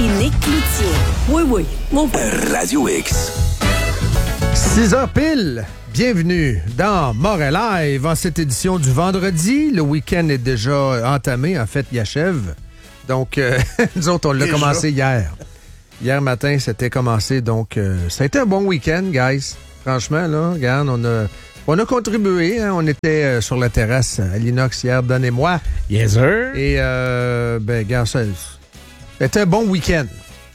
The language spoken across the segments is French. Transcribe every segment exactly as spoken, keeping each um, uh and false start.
et Nick Cloutier. Oui, oui, mon frère. Radio X. six heures pile. Bienvenue dans Montréal Live en cette édition du vendredi. Le week-end est déjà entamé. En fait, il achève. Donc, euh, nous autres, on l'a déjà commencé hier. Hier matin, c'était commencé. Donc, euh, ça a été un bon week-end, guys. Franchement, là, regarde, on a, on a contribué. Hein? On était euh, sur la terrasse à l'Inox hier, donnez-moi. Yes, sir. Et, euh, ben, regarde, ça, c'était un bon week-end.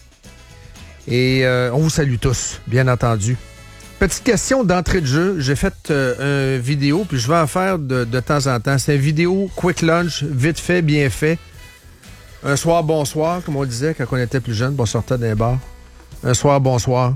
Et euh, on vous salue tous, bien entendu. Petite question d'entrée de jeu. J'ai fait euh, une vidéo, puis je vais en faire de, de temps en temps. C'est une vidéo quick lunch, vite fait, bien fait. Un soir, bonsoir, comme on disait quand on était plus jeune, on sortait d'un bar. Un soir, bonsoir.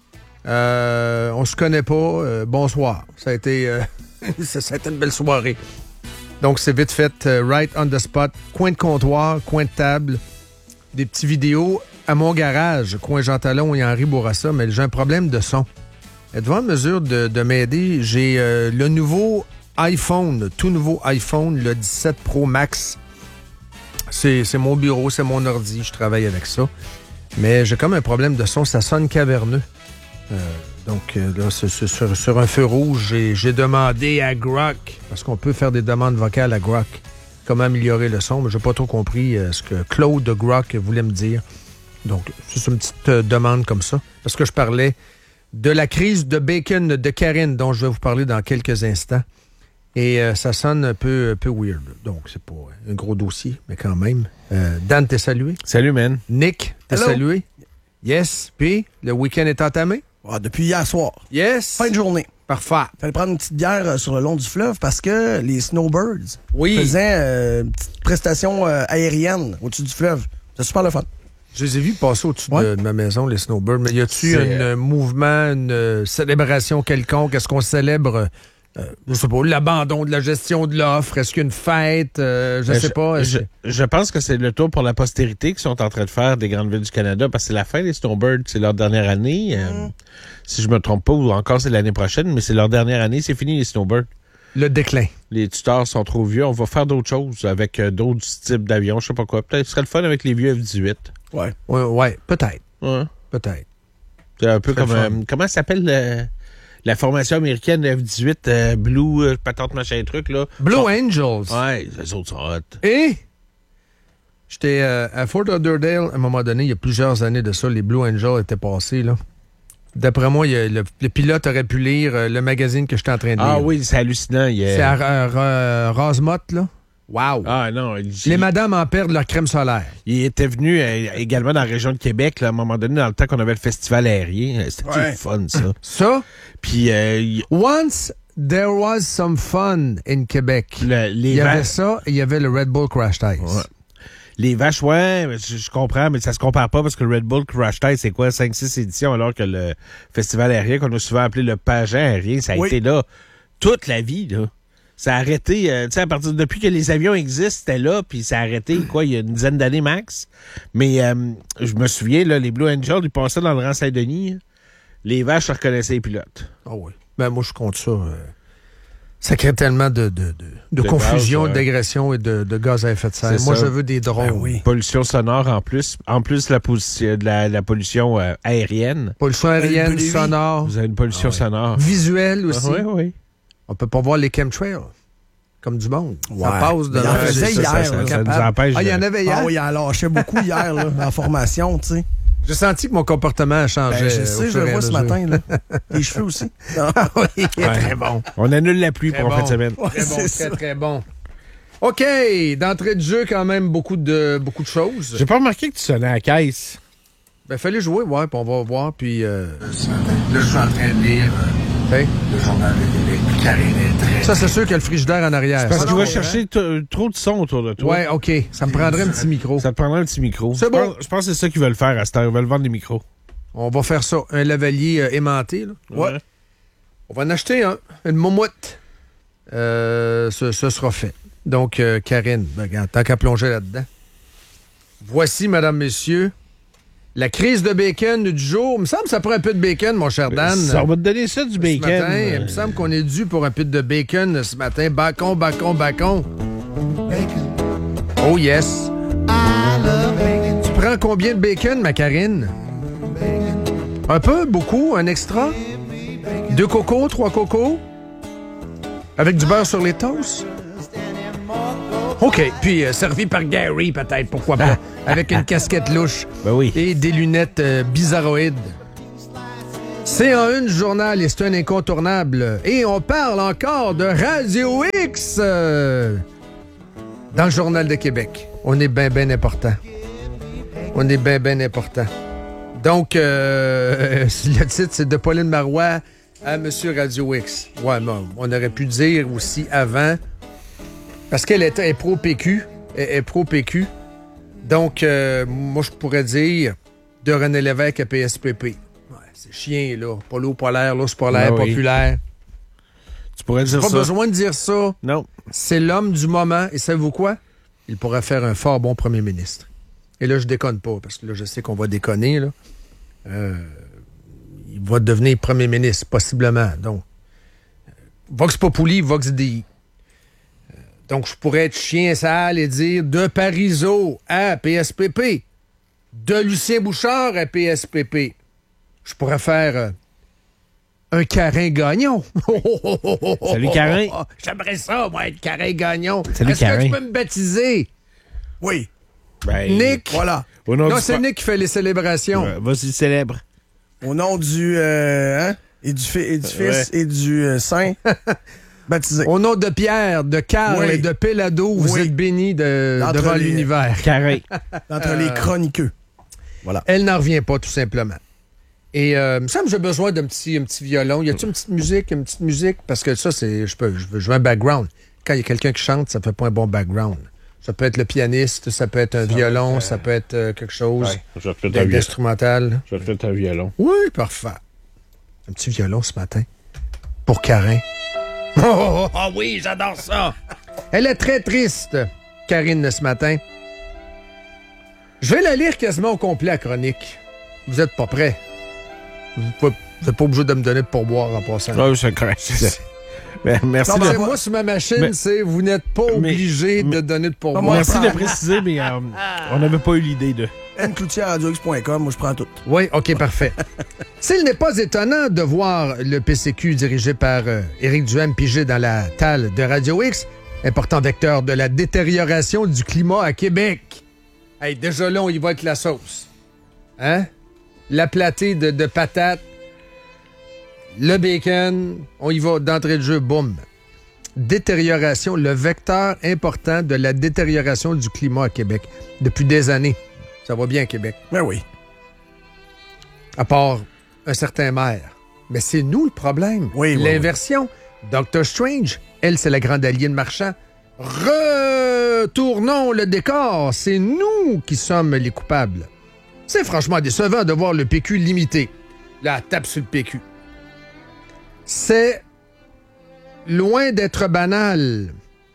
Euh, on se connaît pas, euh, bonsoir. Ça a été, euh, ça, ça a été une belle soirée. Donc, c'est vite fait, euh, right on the spot. Coin de comptoir, coin de table. Des petites vidéos à mon garage, coin Jean Talon et Henri Bourassa, mais j'ai un problème de son. Êtes-vous en mesure de, de m'aider? J'ai euh, le nouveau iPhone, le tout nouveau iPhone, le dix-sept Pro Max. C'est, c'est mon bureau, c'est mon ordi, je travaille avec ça. Mais j'ai comme un problème de son, ça sonne caverneux. Euh, donc euh, là, c'est, c'est sur, sur un feu rouge, j'ai, j'ai demandé à Grok, parce qu'on peut faire des demandes vocales à Grok, comment améliorer le son, mais j'ai pas trop compris euh, ce que Claude de Grok voulait me dire. Donc, c'est une petite euh, demande comme ça, parce que je parlais de la crise de bacon de Karine, dont je vais vous parler dans quelques instants. Et euh, ça sonne un peu, un peu weird. Donc, c'est pas un gros dossier, mais quand même. Euh, Dan, t'es salué? Salut, man. Nick, t'es Hello. salué? Yes. Puis, le week-end est entamé? Ah, depuis hier soir. Yes. Fin de journée. Parfait. Fallait prendre une petite bière euh, sur le long du fleuve parce que les snowbirds Oui. faisaient euh, une petite prestation euh, aérienne au-dessus du fleuve. C'est super le fun. Je les ai vus passer au-dessus Ouais. de, de ma maison, les snowbirds. Mais y a-tu C'est... un euh, mouvement, une euh, célébration quelconque? Est-ce qu'on célèbre, euh, je sais pas, l'abandon de la gestion de l'offre? Est-ce qu'il y a une fête? Euh, je Ben, sais pas. Je, je pense que c'est le tour pour la postérité qu'ils sont en train de faire des grandes villes du Canada parce que c'est la fin des Snowbirds, c'est leur dernière année. Euh, Mm. si je me trompe pas, ou encore c'est l'année prochaine, mais c'est leur dernière année, c'est fini les Snowbirds. Le déclin. Les tuteurs sont trop vieux, on va faire d'autres choses avec euh, d'autres types d'avions, je sais pas quoi. Peut-être ce serait le fun avec les vieux F dix-huit. Ouais. Ouais, ouais, peut-être. Ouais. Peut-être. C'est un peu Très comme... fun. euh, comment ça s'appelle euh, la formation américaine de F dix-huit, euh, Blue, euh, patente machin truc, là? Blue Sont- Angels. Ouais, les autres sont hot. Et j'étais euh, à Fort Lauderdale, à un moment donné, il y a plusieurs années de ça, les Blue Angels étaient passés, là. D'après moi, il y a, le, le pilote aurait pu lire euh, le magazine que j'étais en train de lire. Ah oui, c'est hallucinant. il y a- C'est à, à, à Rosemont, là. Wow. Ah non, il, Les madames en perdent leur crème solaire. il était venu euh, également dans la région de Québec, là, à un moment donné, dans le temps qu'on avait le festival aérien. Euh, C'était Ouais. le fun, ça. Ça, Puis euh, il- once there was some fun in Québec. le- les Il y avait vaches... ça et il y avait le Red Bull Crash Ice. Ouais. Les vaches, ouais, je, je comprends, mais ça se compare pas parce que le Red Bull Crash Test, c'est quoi, cinq six éditions, alors que le festival aérien, qu'on a souvent appelé le pageant aérien, ça a Oui. été là toute la vie, là. Ça a arrêté, euh, tu sais, à partir de, depuis que les avions existent, c'était là, puis ça a arrêté, quoi, il y a une dizaine d'années max. Mais euh, je me souviens, là, les Blue Angels, ils passaient dans le rang Saint-Denis, hein. Les vaches reconnaissaient les pilotes. Ah oui. Ben moi, je compte ça. euh, ça crée tellement de, de, de, de De confusion, gaz, ouais. d'agression et de, de gaz à effet de serre. C'est Moi, ça. je veux des drones. Ben oui. Pollution sonore en plus, en plus de la, position- de la, la pollution euh, aérienne. Pollution aérienne, Le bruit. sonore, Vous avez une pollution Ah ouais. sonore. visuelle aussi. Oui, oui. On peut pas voir les chemtrails comme du monde. Ça Ouais. passe de Mais il en l'un- faisait ça, hier, ça, ça, là, ça ça nous capable. empêche Ah, il y de- en avait hier? Ah oui, il en lâchait beaucoup hier là, en formation, tu sais. J'ai senti que mon comportement a changé. Ben, je au sais, je fur le et à vois ce mesure. matin. Là. Les cheveux aussi. Ah, oui, très bon. On annule la pluie Très pour bon. en fin de semaine. Très bon, c'est très, ça. très bon. OK, d'entrée de jeu, quand même, beaucoup de, beaucoup de choses. J'ai pas remarqué que tu sonnais à la caisse. Ben, fallait jouer, ouais, puis on va voir, puis... Euh... Ce matin, là, je suis en train de lire euh, hey. le Journal de Québec, puis Karine est très... Ça, c'est sûr qu'il y a le frigidaire en arrière. Parce Ça, que je non, vais chercher t- trop de son autour de toi. Ouais, OK. Ça me prendrait un petit micro. Ça te prendra un petit micro. C'est Je bon. pense- Je pense que c'est ça qu'ils veulent faire à cette heure. Ils veulent vendre des micros. On va faire ça. Un lavalier euh, aimanté, là. Ouais. On va en acheter un. Une moumoute. Euh, ce, ce sera fait. Donc, euh, Karine, ben, regarde, tant qu'à plonger là-dedans. Voici, mesdames, messieurs, la crise de bacon du jour. Il me semble que ça prend un peu de bacon, mon cher Dan. Ça, on va te donner ça du Ce bacon. matin, Euh, il me semble qu'on est dû pour un peu de bacon ce matin. Bacon, bacon, bacon. Oh yes. Tu prends prends combien de bacon, ma Karine? Un peu? Beaucoup? Un extra? Deux cocos? Trois cocos? Avec du beurre sur les toasts? OK. Puis euh, servi par Gary, peut-être, pourquoi pas. Avec une casquette louche. Ben oui. Et des lunettes euh, bizarroïdes. C'est en une journal et c'est un incontournable. Et on parle encore de Radio X euh, dans le Journal de Québec. On est bien, bien important. On est bien, bien important. Donc, euh, le titre, c'est de Pauline Marois à Monsieur Radio X. Ouais, bon, on aurait pu dire aussi avant, parce qu'elle est, est pro-P Q. Elle est pro-P Q. Donc, euh, moi, je pourrais dire de René Lévesque à P S P P. Ouais, c'est chien, là. Pas l'eau, pas l'air, l'eau, c'est pas l'air, Ben oui. populaire. Tu pourrais dire Pas ça. besoin de dire ça. Non. C'est l'homme du moment. Et savez-vous quoi? Il pourrait faire un fort bon premier ministre. Et là, je déconne pas, parce que là, je sais qu'on va déconner, là. Euh, il va devenir premier ministre, possiblement. Donc, euh, Vox Populi, Vox Dei. Euh, donc, je pourrais être chien sale et dire de Parizeau à P S P P, de Lucien Bouchard à P S P P. Je pourrais faire euh, un Carin Gagnon. Salut, Carin. J'aimerais ça, moi, être Carin Gagnon. Salut, Est-ce Carin. que tu peux me baptiser? Oui. Ben, Nick? Voilà. Au nom Non, du c'est fa- Nick qui fait les célébrations. Ouais, vas-y, célèbre. Au nom du... Euh, hein? Et du, fi- et du Fils et du euh, Saint baptisé. Au nom de Pierre, de Carl Oui. et de Pélado, vous Oui. êtes bénis de, D'entre devant les- l'univers. Carré. Entre Euh, les chroniqueux. Voilà. Elle n'en revient pas, tout simplement. Et euh, il me semble que j'ai besoin d'un petit, un petit violon. Y a-t-il une petite musique, une petite musique? Parce que ça, c'est, je peux, je veux jouer un background. Quand il y a quelqu'un qui chante, ça fait pas un bon background. Ça peut être le pianiste, ça peut être un violon, peut être, ça peut être euh, quelque chose Ouais, je vais te faire un violon. d'instrumental. Je vais te faire un violon. Oui, parfait. Un petit violon ce matin. Pour Carin. Oh, oh, oh, oui, j'adore ça. Elle est très triste, Karine, ce matin. Je vais la lire quasiment au complet, la chronique. Vous êtes pas prêts. Vous n'êtes pas obligé de me donner de pourboire en passant. Ah, c'est correct. Ben, merci Non, de... ben, C'est moi, sur ma machine, Mais- c'est vous n'êtes pas mais- obligé de mais- donner de pourboire. moi, Merci prends. de préciser, mais euh, on n'avait pas eu l'idée de... n cloutier à radio x point com, moi je prends tout. Oui, OK, parfait. S'il n'est pas étonnant de voir le P C Q dirigé par euh, Éric Duhaime pigé dans la talle de Radio X, important vecteur de la détérioration du climat à Québec. Hey, déjà là, on y va avec la sauce. Hein? La platée de, de patates, le bacon, on y va d'entrée de jeu, boum. Détérioration, le vecteur important de la détérioration du climat à Québec. Depuis des années. Ça va bien à Québec. Ben oui. À part un certain maire. Mais c'est nous le problème. Oui, oui, L'inversion. Doctor Strange, elle, c'est la grande alliée de Marchand. Retournons le décor. C'est nous qui sommes les coupables. C'est franchement décevant de voir le P Q limité. Là, tape sur le P Q. C'est loin d'être banal.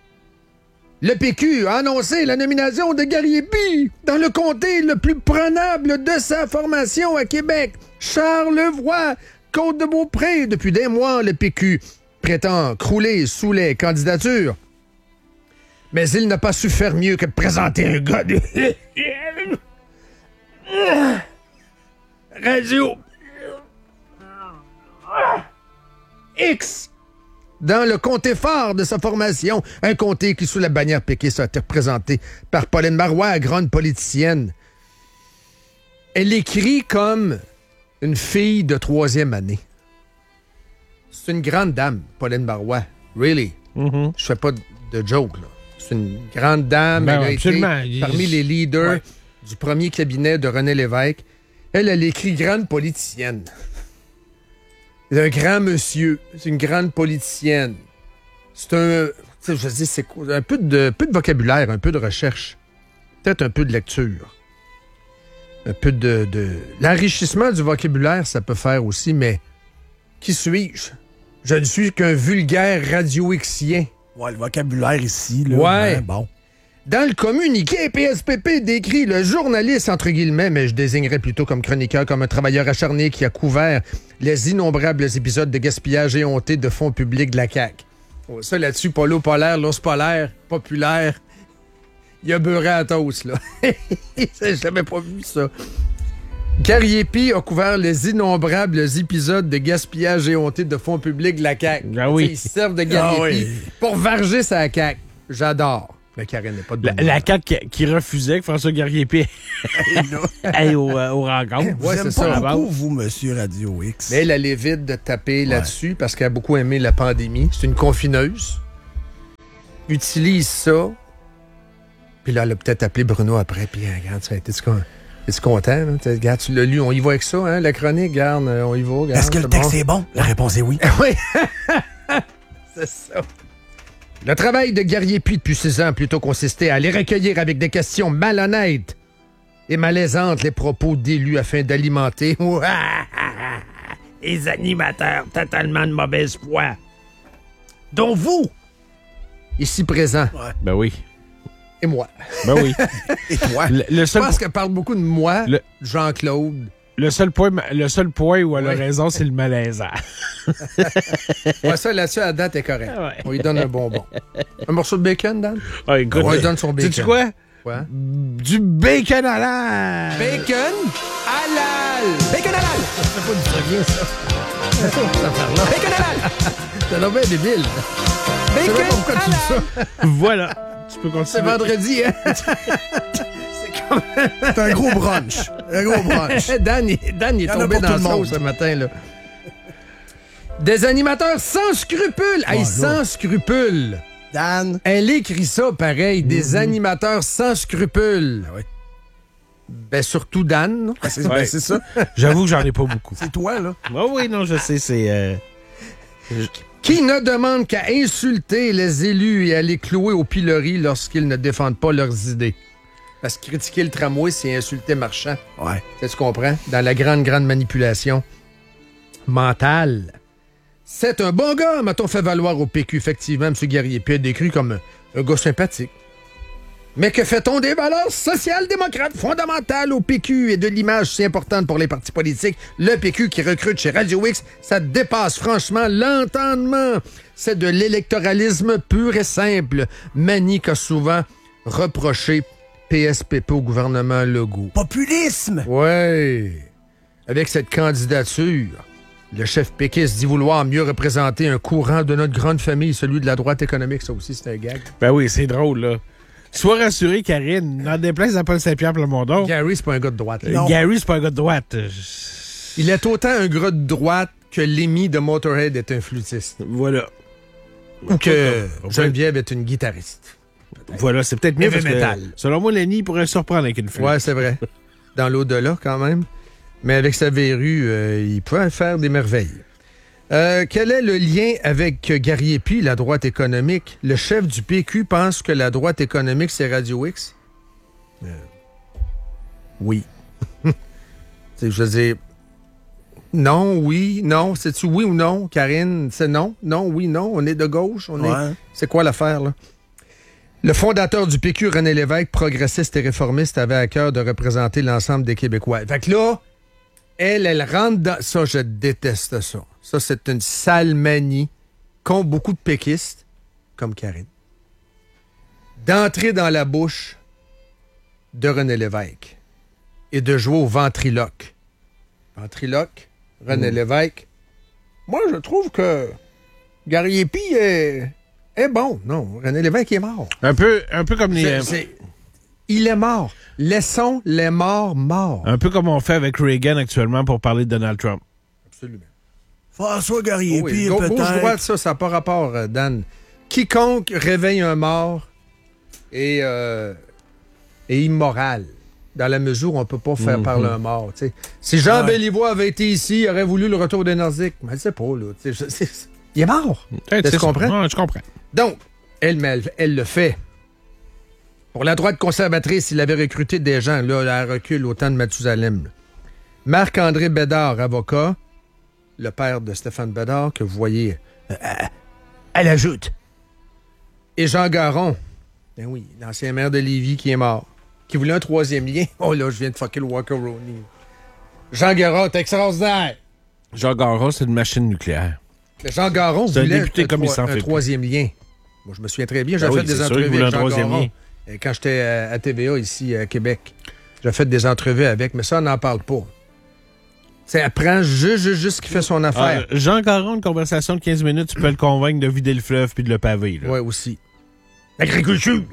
Le P Q a annoncé la nomination de Gary Épée dans le comté le plus prenable de sa formation à Québec. Charlevoix, Côte-de-Beaupré. Depuis des mois, le P Q prétend crouler sous les candidatures. Mais il n'a pas su faire mieux que de présenter un gars de... Radio X dans le comté phare de sa formation, un comté qui, sous la bannière péquiste, a été représenté par Pauline Marois, grande politicienne. Elle écrit comme une fille de troisième année. C'est une grande dame, Pauline Marois. Really. Mm-hmm. Je fais pas de joke, là. C'est une grande dame. Ben, elle a absolument. été parmi les leaders Ouais. du premier cabinet de René Lévesque. Elle, elle écrit grande politicienne. C'est un grand monsieur. C'est une grande politicienne. C'est un... tu sais, je dis, c'est quoi? Un peu de, peu de vocabulaire, un peu de recherche. Peut-être un peu de lecture. Un peu de... de... L'enrichissement du vocabulaire, ça peut faire aussi, mais qui suis-je? Je ne suis qu'un vulgaire radio-xien. Ouais, le vocabulaire ici, là. Ouais. ben, bon. Dans le communiqué, P S P P décrit le journaliste, entre guillemets, mais je désignerais plutôt comme chroniqueur, comme un travailleur acharné qui a couvert les innombrables épisodes de gaspillage éhonté de fonds publics de la C A Q. Oh, ça, là-dessus, Polo polaire, l'ours polaire, populaire. Il a beurré à la toast, là. J'ai jamais pas vu ça. Gariepi a couvert les innombrables épisodes de gaspillage éhonté de fonds publics de la C A Q. Ah oui. T'sais, ils se servent de Gariepi Ah oui. pour varger sa C A Q. J'adore. Mais Karine n'est pas de La, bonne la humeur. C A Q qui, qui refusait que François Garriépi aille au, euh, aux rencontres. Ouais, J'aime c'est pas ça. beaucoup, vous, Monsieur Radio X. Mais elle, elle évite de taper là-dessus parce qu'elle a beaucoup aimé la pandémie. C'est une confineuse. Utilise ça. Puis là, elle a peut-être appelé Bruno après. Puis, hein, regarde, ça a été... Es-tu content? Hein? Regarde, tu l'as lu. On y va avec ça, hein? La chronique, regarde, on y va. Regarde, Est-ce que le c'est texte bon. est bon? La réponse est oui. Oui. C'est ça. Le travail de Garriépi depuis six ans a plutôt consisté à aller recueillir avec des questions malhonnêtes et malaisantes les propos d'élus afin d'alimenter les animateurs totalement de mauvaise foi, dont vous, ici présents, Ben oui. et moi. Ben oui. Et toi? Le, le Je seul, pense qu'elle parle beaucoup de moi, Le- Jean-Claude. le, seul point, le seul point où elle Ouais. a raison, c'est le malaisant. Ouais, ça, là-dessus, à date, est correct. Ouais. On lui donne un bonbon. Un morceau de bacon, Dan? Ah, écoute, On lui donne son bacon. sais-tu quoi? Quoi? Du bacon à l'air! Bacon halal! Bacon halal! C'est pas du très bien, ça. C'est ça, cette affaire-là. Bacon halal! C'est donc bien débile. Je sais même pas pourquoi tu dis ça. Voilà. Tu peux C'est continuer. vendredi, hein? C'est un gros brunch. Un gros brunch. Dan, il, Dan, il est y en a tombé pour dans tout le le monde. sauce ce matin, là. Des animateurs sans scrupules! Hey, Oh, sans scrupules! Dan. Elle écrit ça pareil, des animateurs sans scrupules. Ah oui. Ben, surtout Dan. non? Ben, c'est Ouais. ben, c'est ça. J'avoue que j'en ai pas beaucoup. C'est toi, là. Ah oui, non, je sais, c'est... euh, Qui ne demande qu'à insulter les élus et à les clouer au pilori lorsqu'ils ne défendent pas leurs idées. Parce que critiquer le tramway, c'est insulter Marchand. Ouais. Tu comprends? Dans la grande, grande manipulation mentale. C'est un bon gars, m'a-t-on fait valoir au P Q. Effectivement, M. Garriépi est décrit comme un, un gars sympathique. Mais que fait-on des valeurs social-démocrates fondamentales au P Q et de l'image si importante pour les partis politiques? Le P Q qui recrute chez Radio X, ça dépasse franchement l'entendement. C'est de l'électoralisme pur et simple. Manique a souvent reproché P S P P au gouvernement Legault. Populisme. Ouais. Avec cette candidature, le chef péquiste dit vouloir mieux représenter un courant de notre grande famille, celui de la droite économique. Ça aussi, c'est un gag. Ben oui, c'est drôle, là. Sois rassuré, Karine, n'en déplaise à Paul Saint-Pierre Plamondon. Gary, c'est pas un gars de droite. là. Non. Gary, c'est pas un gars de droite. Euh, Il est autant un gars de droite que Lemmy de Motorhead est un flûtiste. Voilà. Ou que On peut- Geneviève est une guitariste. Voilà, c'est peut-être mieux Heavy parce que, metal. selon moi, Lenny pourrait surprendre avec une flûte. Ouais, c'est vrai. Dans l'au-delà, quand même. Mais avec sa verrue, euh, il peut faire des merveilles. Euh, quel est le lien avec Garriépi, la droite économique? Le chef du P Q pense que la droite économique, c'est Radio X? Euh, oui. C'est, je veux dire, non, oui, non. C'est-tu oui ou non, Karine? C'est non, non, oui, non. On est de gauche. On est... Ouais. C'est quoi l'affaire, là? Le fondateur du P Q, René Lévesque, progressiste et réformiste, avait à cœur de représenter l'ensemble des Québécois. Fait que là, elle, elle rentre dans... Ça, je déteste ça. Ça, c'est une sale manie qu'ont beaucoup de péquistes, comme Karine, d'entrer dans la bouche de René Lévesque et de jouer au ventriloque. Ventriloque, René Lévesque. Moi, je trouve que Garriépi est, est bon. Non, René Lévesque est mort. Un peu, un peu comme les... C'est- euh, c'est- Il est mort. Laissons les morts morts. Un peu comme on fait avec Reagan actuellement pour parler de Donald Trump. Absolument. François Garriépi, Oui, gau- gauche-droite, peut-être. ça, ça n'a pas rapport, euh, Dan. Quiconque réveille un mort est, euh, est immoral, dans la mesure où on ne peut pas faire Mhm. parler un mort. t'sais. Si Jean Ouais. Bélivois avait été ici, il aurait voulu le retour des Nordiques. Mais je sais pas, là. t'sais, je- c'est- il est mort. Hey, Tu comprends? Ouais, je comprends. Donc, elle, mais elle, elle le fait. Pour la droite conservatrice, il avait recruté des gens, là, à recul au temps de Mathusalem. Marc André Bédard, avocat, le père de Stéphane Bédard, que vous voyez euh, à, à la joute. Et Jean Garon, ben oui, l'ancien maire de Lévis qui est mort, qui voulait un troisième lien. Oh là, je viens de fucker le Walker Roney. Jean Garon, t'es extraordinaire. Jean Garon, c'est une machine nucléaire. Jean Garon C'est un voulait député un, comme il troi- s'en un fait plus. troisième lien. Moi, je me souviens très bien, j'ai Ben fait oui, des c'est sûr, entrevues il voulait avec un Jean troisième Garon. lien. euh, quand j'étais à, à T V A ici à Québec. J'ai fait des entrevues avec, mais ça, on n'en parle pas. C'est, elle prend juste, juste, juste ce qui fait son affaire. Ah, Jean Caron, une conversation de quinze minutes, tu peux le convaincre de vider le fleuve puis de le paver. Oui, aussi. L'agriculture!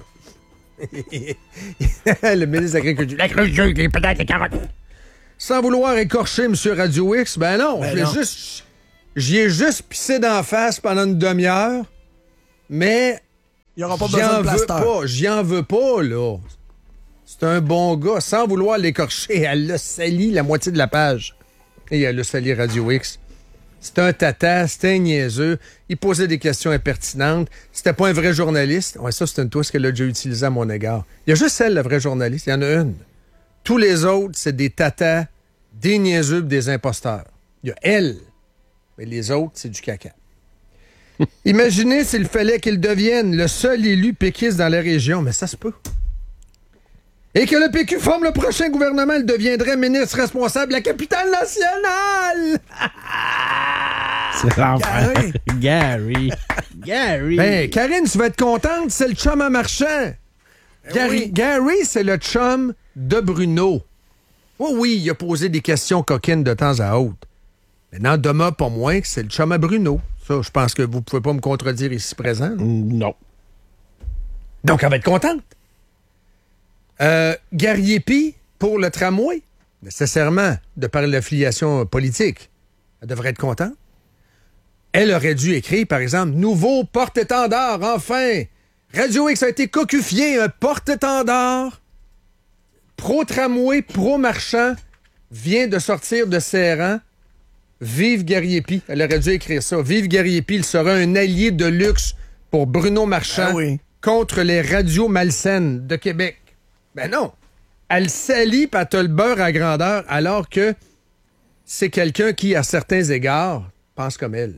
Le ministre de l'Agriculture. L'agriculture, les patates, les carottes. Sans vouloir écorcher M. Radio X, ben non, Ben je l'ai non. juste... J'y ai juste pissé d'en face pendant une demi-heure, mais... Il n'y aura pas J'y besoin en de veux plaster. pas, j'y en veux pas, là. C'est un bon gars, sans vouloir l'écorcher. Elle l'a sali la moitié de la page. Et elle a sali Radio X. C'était un tata, c'était un niaiseux. Il posait des questions impertinentes. C'était pas un vrai journaliste. Ouais, ça, c'est une twist qu'elle a déjà utilisée à mon égard. Il y a juste elle, la vraie journaliste. Il y en a une. Tous les autres, c'est des tatas, des niaiseux, des imposteurs. Il y a elle. Mais les autres, c'est du caca. Imaginez s'il fallait qu'il devienne le seul élu péquiste dans la région. Mais ça se peut. Et que le P Q forme le prochain gouvernement, il deviendrait ministre responsable de la capitale nationale! C'est l'enfer. Gary. Gary. Gary. Ben, Karine, tu vas être contente, c'est le chum à Marchand. Gary, oui. Gary, c'est le chum de Bruno. Oh oui, il a posé des questions coquines de temps à autre. Mais n'en demeure pas moins que c'est le chum à Bruno. Ça, je pense que vous pouvez pas me contredire ici présent. là. Non. Donc, elle va être contente. Euh, Gariepi pour le tramway, nécessairement, de par l'affiliation politique, elle devrait être contente. Elle aurait dû écrire, par exemple, « Nouveau porte-étendard, enfin! Radio X a été cocufié, un porte-étendard pro-tramway, pro-marchand, vient de sortir de ses rangs. Vive Gariepi. » Elle aurait dû écrire ça. « Vive Gariepi, il sera un allié de luxe pour Bruno Marchand Ah oui. contre les radios malsaines de Québec. » Ben non. Elle salit pis elle te le beurre à grandeur alors que c'est quelqu'un qui, à certains égards, pense comme elle.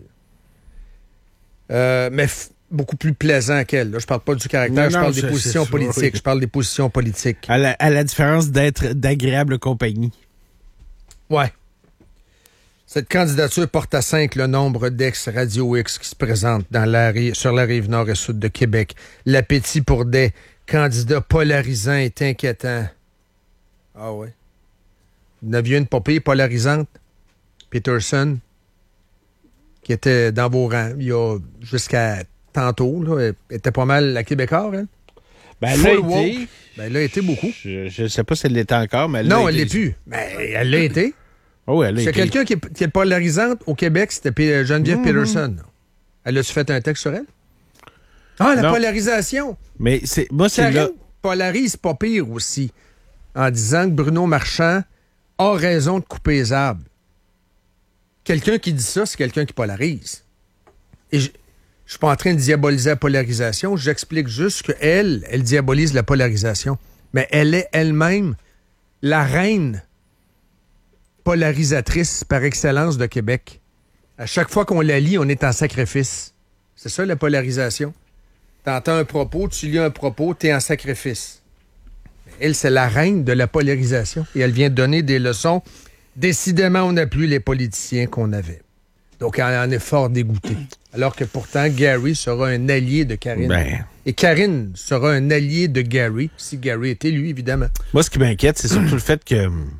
Euh, mais f- beaucoup plus plaisant qu'elle. Là, je parle pas du caractère, Non, je non, parle des c'est- positions c'est- politiques. oui. Je parle des positions politiques. À la, à la différence d'être d'agréable compagnie. Ouais. Cette candidature porte à cinq le nombre d'ex-Radio X qui se présentent dans la, ri- sur la rive nord et sud de Québec. L'appétit pour des candidats polarisants est inquiétant. Ah ouais. Vous en aviez une popée polarisante, Peterson, qui était dans vos rangs il y a jusqu'à tantôt. Là, elle était pas mal la Québécoise, elle. Ben, elle l'a Full woke. été. Ben, elle l'a été beaucoup. Je ne sais pas si elle l'était encore, mais elle l'a Non, elle été. l'est plus. Mais elle l'a été. Oh, elle l'a C'est été. quelqu'un qui est, qui est polarisante au Québec, c'était P- Geneviève Peterson. Elle a-tu fait un texte sur elle? Ah, la Non. polarisation! Mais c'est, moi, c'est là. Karine polarise pas pire aussi, en disant que Bruno Marchand a raison de couper les arbres. Quelqu'un qui dit ça, c'est quelqu'un qui polarise. Et je je suis pas en train de diaboliser la polarisation, j'explique juste qu'elle, elle diabolise la polarisation. Mais elle est elle-même la reine polarisatrice par excellence de Québec. À chaque fois qu'on la lit, on est en sacrifice. C'est ça, la polarisation. T'entends un propos, tu lis un propos, t'es en sacrifice. Elle, c'est la reine de la polarisation. Et elle vient donner des leçons. Décidément, on n'a plus les politiciens qu'on avait. Donc, elle en est fort dégoûtée. Alors que pourtant, Gary sera un allié de Karine. Ben. Et Karine sera un allié de Gary, si Gary était lui, évidemment. Moi, ce qui m'inquiète, c'est surtout le fait que hum,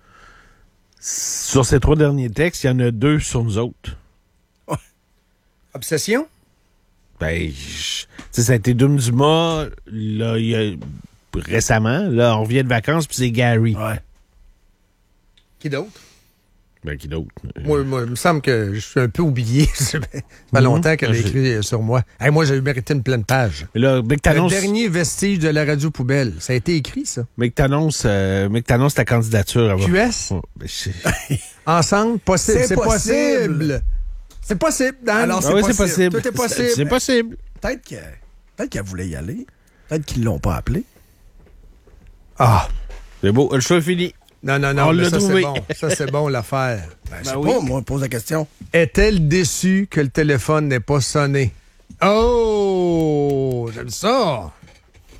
sur ces trois derniers textes, il y en a deux sur nous autres. Obsession? Ben, je- tu sais, ça a été Doom Dumas, là, il y a, récemment. Là, on revient de vacances, puis c'est Gary. Ouais. Qui d'autre? Ben, qui d'autre? Moi, moi, il me semble que je suis un peu oublié. Ça fait pas Mhm. longtemps qu'elle a Je- écrit euh, sur moi. Hey, moi, j'ai mérité une pleine page. Mais là, mais que Le t'annonces, dernier vestige de la radio poubelle. Ça a été écrit, ça. mais que t'annonces, euh, mais que t'annonces ta candidature. elle va- Q S? Oh, ben, je- Ensemble? Possible. C'est C'est possible. possible. C'est possible, Dan. Alors, Ah oui, c'est possible. possible. Tout est possible. C'est possible. Peut-être que- peut-être qu'elle voulait y aller. Peut-être qu'ils l'ont pas appelé. Ah. C'est beau, le show est fini. Non, non, non. On mais l'a ça, trouvé. c'est bon. Ça, c'est bon, l'affaire. Ben, je Ben sais oui. pas, moi, pose la question. Est-elle déçue que le téléphone n'ait pas sonné? Oh! J'aime ça!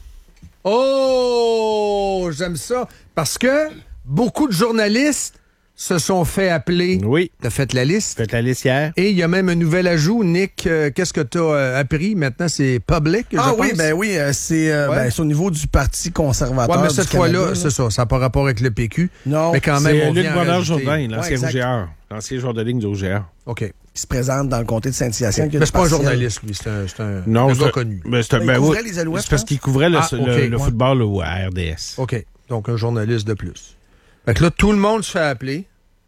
Oh! J'aime ça. Parce que beaucoup de journalistes se sont fait appeler. Oui. T'as fait la liste. Faites la liste hier. Et il y a même un nouvel ajout. Nick, euh, qu'est-ce que tu as euh, appris? Maintenant, c'est public, je Ah pense. oui, ben oui, euh, c'est, euh, Ouais. ben, c'est au niveau du Parti conservateur. Ouais, mais cette du Canada, fois-là, c'est ça. Ça n'a pas rapport avec le P Q. Non. Mais quand même, C'est on Luc vient Bonheur-Jourdain, Ouais, l'ancien exact. Rougéard. L'ancien joueur de ligne du Rougéard. OK. Qui se présente dans le comté de Saint-Hyacinthe. Mais c'est pas un journaliste, lui. C'est un, c'est un, Non, un c'est gars un- connu. Ben, c'est un- Il ben, couvrait oui. les Alouettes, C'est parce je pense. qu'il couvrait le, Ah, le- ok, le ouais. football là, à R D S. OK. Donc, un journaliste de plus. Fait que là, tout le monde se fait appeler.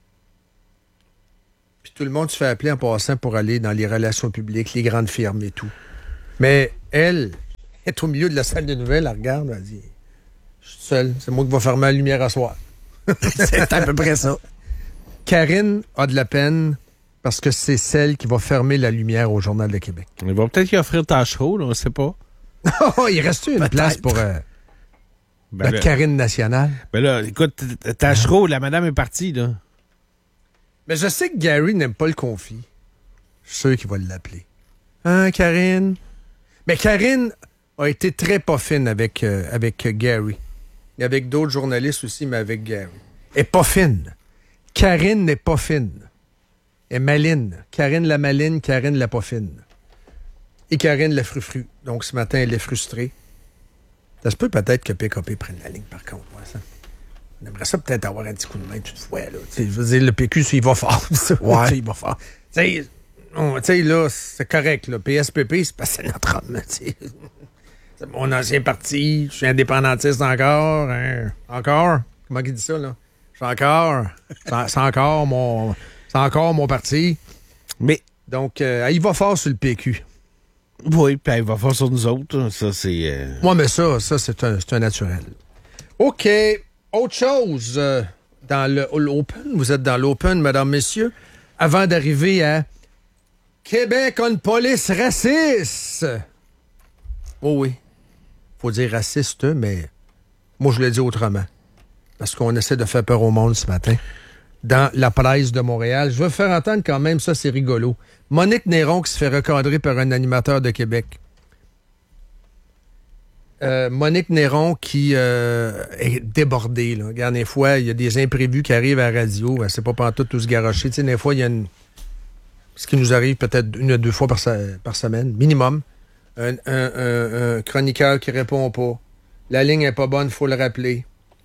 Puis tout le monde se fait appeler en passant pour aller dans les relations publiques, les grandes firmes et tout. Mais elle est au milieu de la salle de nouvelles, elle regarde, elle dit « Je suis seule, c'est moi qui vais fermer la lumière à soir. » C'est à peu près ça. Karine a de la peine parce que c'est celle qui va fermer la lumière au Journal de Québec. Ils vont peut-être y offrir Tachereau, là, on ne sait pas. Oh, il reste une place pour euh, Ben la là, Karine nationale. ben là, écoute, Tachereau, la madame est partie, là. Mais je sais que Gary n'aime pas le conflit. Je suis sûr qu'il va l'appeler. Hein, Karine? Mais Karine a été très pas fine avec, euh, avec euh, Gary. Et avec d'autres journalistes aussi, mais avec Gary. Elle est pas fine. Karine n'est pas fine. Elle est maline. Karine la maline, Karine la pas fine. Et Karine la frufru. Donc ce matin, elle est frustrée. Ça se peut peut-être que P K P prenne la ligne, par contre. Ouais, ça. On aimerait ça peut-être avoir un petit coup de main toute fois. Là. Je veux dire, le P Q, il va fort. Ça. Ouais. Il va fort. Tu sais, on- tu sais, là, c'est correct. Là. P S P P, c'est parce que c'est notre homme. tu sais. C'est mon ancien parti. Je suis indépendantiste encore. Hein. Encore? Comment il dit ça, là? Je suis encore. C'est c'est encore mon. C'est encore mon parti. Mais, Donc, euh, il va fort sur le P Q. oui, puis il va faire sur nous autres. là. Ça, c'est... euh, Moi, mais ça, ça c'est un, c'est un naturel. OK. Autre chose. euh, dans le- l'Open, vous êtes dans l'Open, mesdames, messieurs. Avant d'arriver à Québec a une police raciste. Oh oui. Faut dire raciste, mais moi, je le dis autrement. Parce qu'on essaie de faire peur au monde ce matin. Dans la presse de Montréal. Je veux faire entendre quand même, ça, c'est rigolo. Monique Néron qui se fait recadrer par un animateur de Québec. Euh, Monique Néron qui euh, est débordée. Là. Regarde, des fois, il y a des imprévus qui arrivent à la radio. Elle sait pas pantoute tout se garocher. Tu sais, des fois, il y a une... ce qui nous arrive peut-être une ou deux fois par, se- par semaine, minimum. Un, un- un- un chroniqueur qui répond pas. La ligne est pas bonne, il faut le rappeler.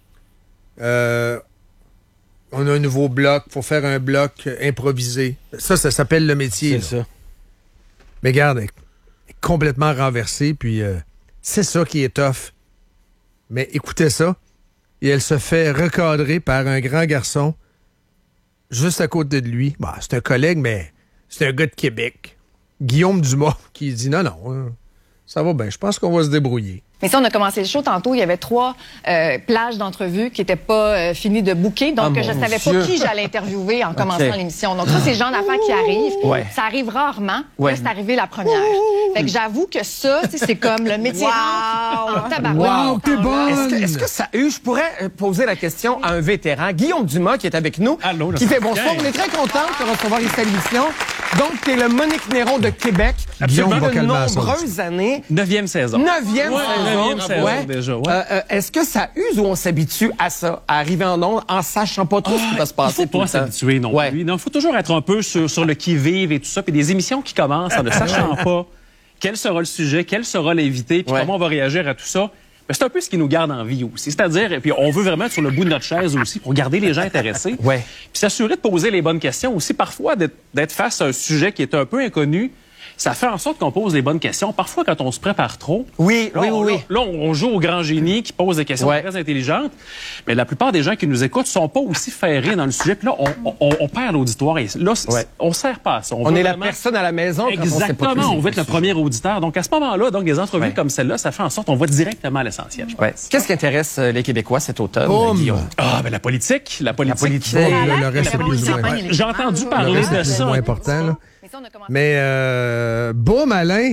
Euh, on a un nouveau bloc, il faut faire un bloc euh, improvisé. Ça, ça s'appelle le métier. c'est là. ça. Mais regarde, elle est complètement renversée, puis euh, c'est ça qui est tough. Mais écoutez ça, et elle se fait recadrer par un grand garçon juste à côté de lui. Bah, c'est un collègue, mais c'est un gars de Québec. Guillaume Dumas, qui dit non, non, hein, ça va bien, je pense qu'on va se débrouiller. Mais si on a commencé le show tantôt, il y avait trois euh, plages d'entrevues qui n'étaient pas euh, finies de booker. Donc, Ah, je mon savais Dieu. pas qui j'allais interviewer en commençant OK. l'émission. Donc, ça, c'est le genre d'affaires qui arrivent. Ouais. Ça arrive rarement. Ouais. Là, c'est arrivé la première. Fait que j'avoue que ça, tu sais, c'est comme le métier rentre en tabarouette. Wow, t'es bonne! Est-ce que, est-ce que ça a eu, je pourrais euh, poser la question à un vétéran, Guillaume Dumas, qui est avec nous, Allô, là, qui fait c'est bonsoir. bien. On est très content de te recevoir ici à l'émission. Donc, tu es le Monique Néron de Québec. Guillaume Depuis va de calmer la sauce. nombreuses années. Neuvième saison. Neuvième Ouais, saison. neuvième saison Ouais. déjà, ouais. Euh, euh, est-ce que ça use ou on s'habitue à ça, à arriver en ondes en sachant pas trop ce qui va se Il passer faut tout pas le temps? s'habituer non Ouais. plus. Il faut toujours être un peu sur, sur le qui-vive et tout ça. Puis des émissions qui commencent en ne sachant pas quel sera le sujet, quel sera l'invité, puis Ouais. comment on va réagir à tout ça. Ben, c'est un peu ce qui nous garde en vie aussi. C'est-à-dire, et puis on veut vraiment être sur le bout de notre chaise aussi pour garder les gens intéressés. Ouais. Puis s'assurer de poser les bonnes questions aussi. Parfois, d'être d'être face à un sujet qui est un peu inconnu, ça fait en sorte qu'on pose les bonnes questions. Parfois, quand on se prépare trop, Oui, là, oui, on, oui, oui. là, on joue au grand génie qui pose des questions Ouais. très intelligentes. Mais la plupart des gens qui nous écoutent sont pas aussi ferrés dans le sujet. Puis là, on, on, on perd l'auditoire. Et là, c- Ouais. on sert pas à ça. On veut est la vraiment- personne à la maison quand on sait pas Exactement. plus. On veut être le premier auditeur. Donc, à ce moment-là, donc des entrevues Ouais. comme celle-là, ça fait en sorte qu'on va directement à l'essentiel. je pense. Ouais. Qu'est-ce qui intéresse euh, les Québécois cet automne, Boum! Guillaume? Ah, ben la politique. La politique. politique. Oh, le, le reste, c'est La plus ou politique, moins. ouais. J'ai entendu Le parler reste, de c'est plus ou ça. moins important, là. Mais si on a commencé- Mais, euh, boum, Alain!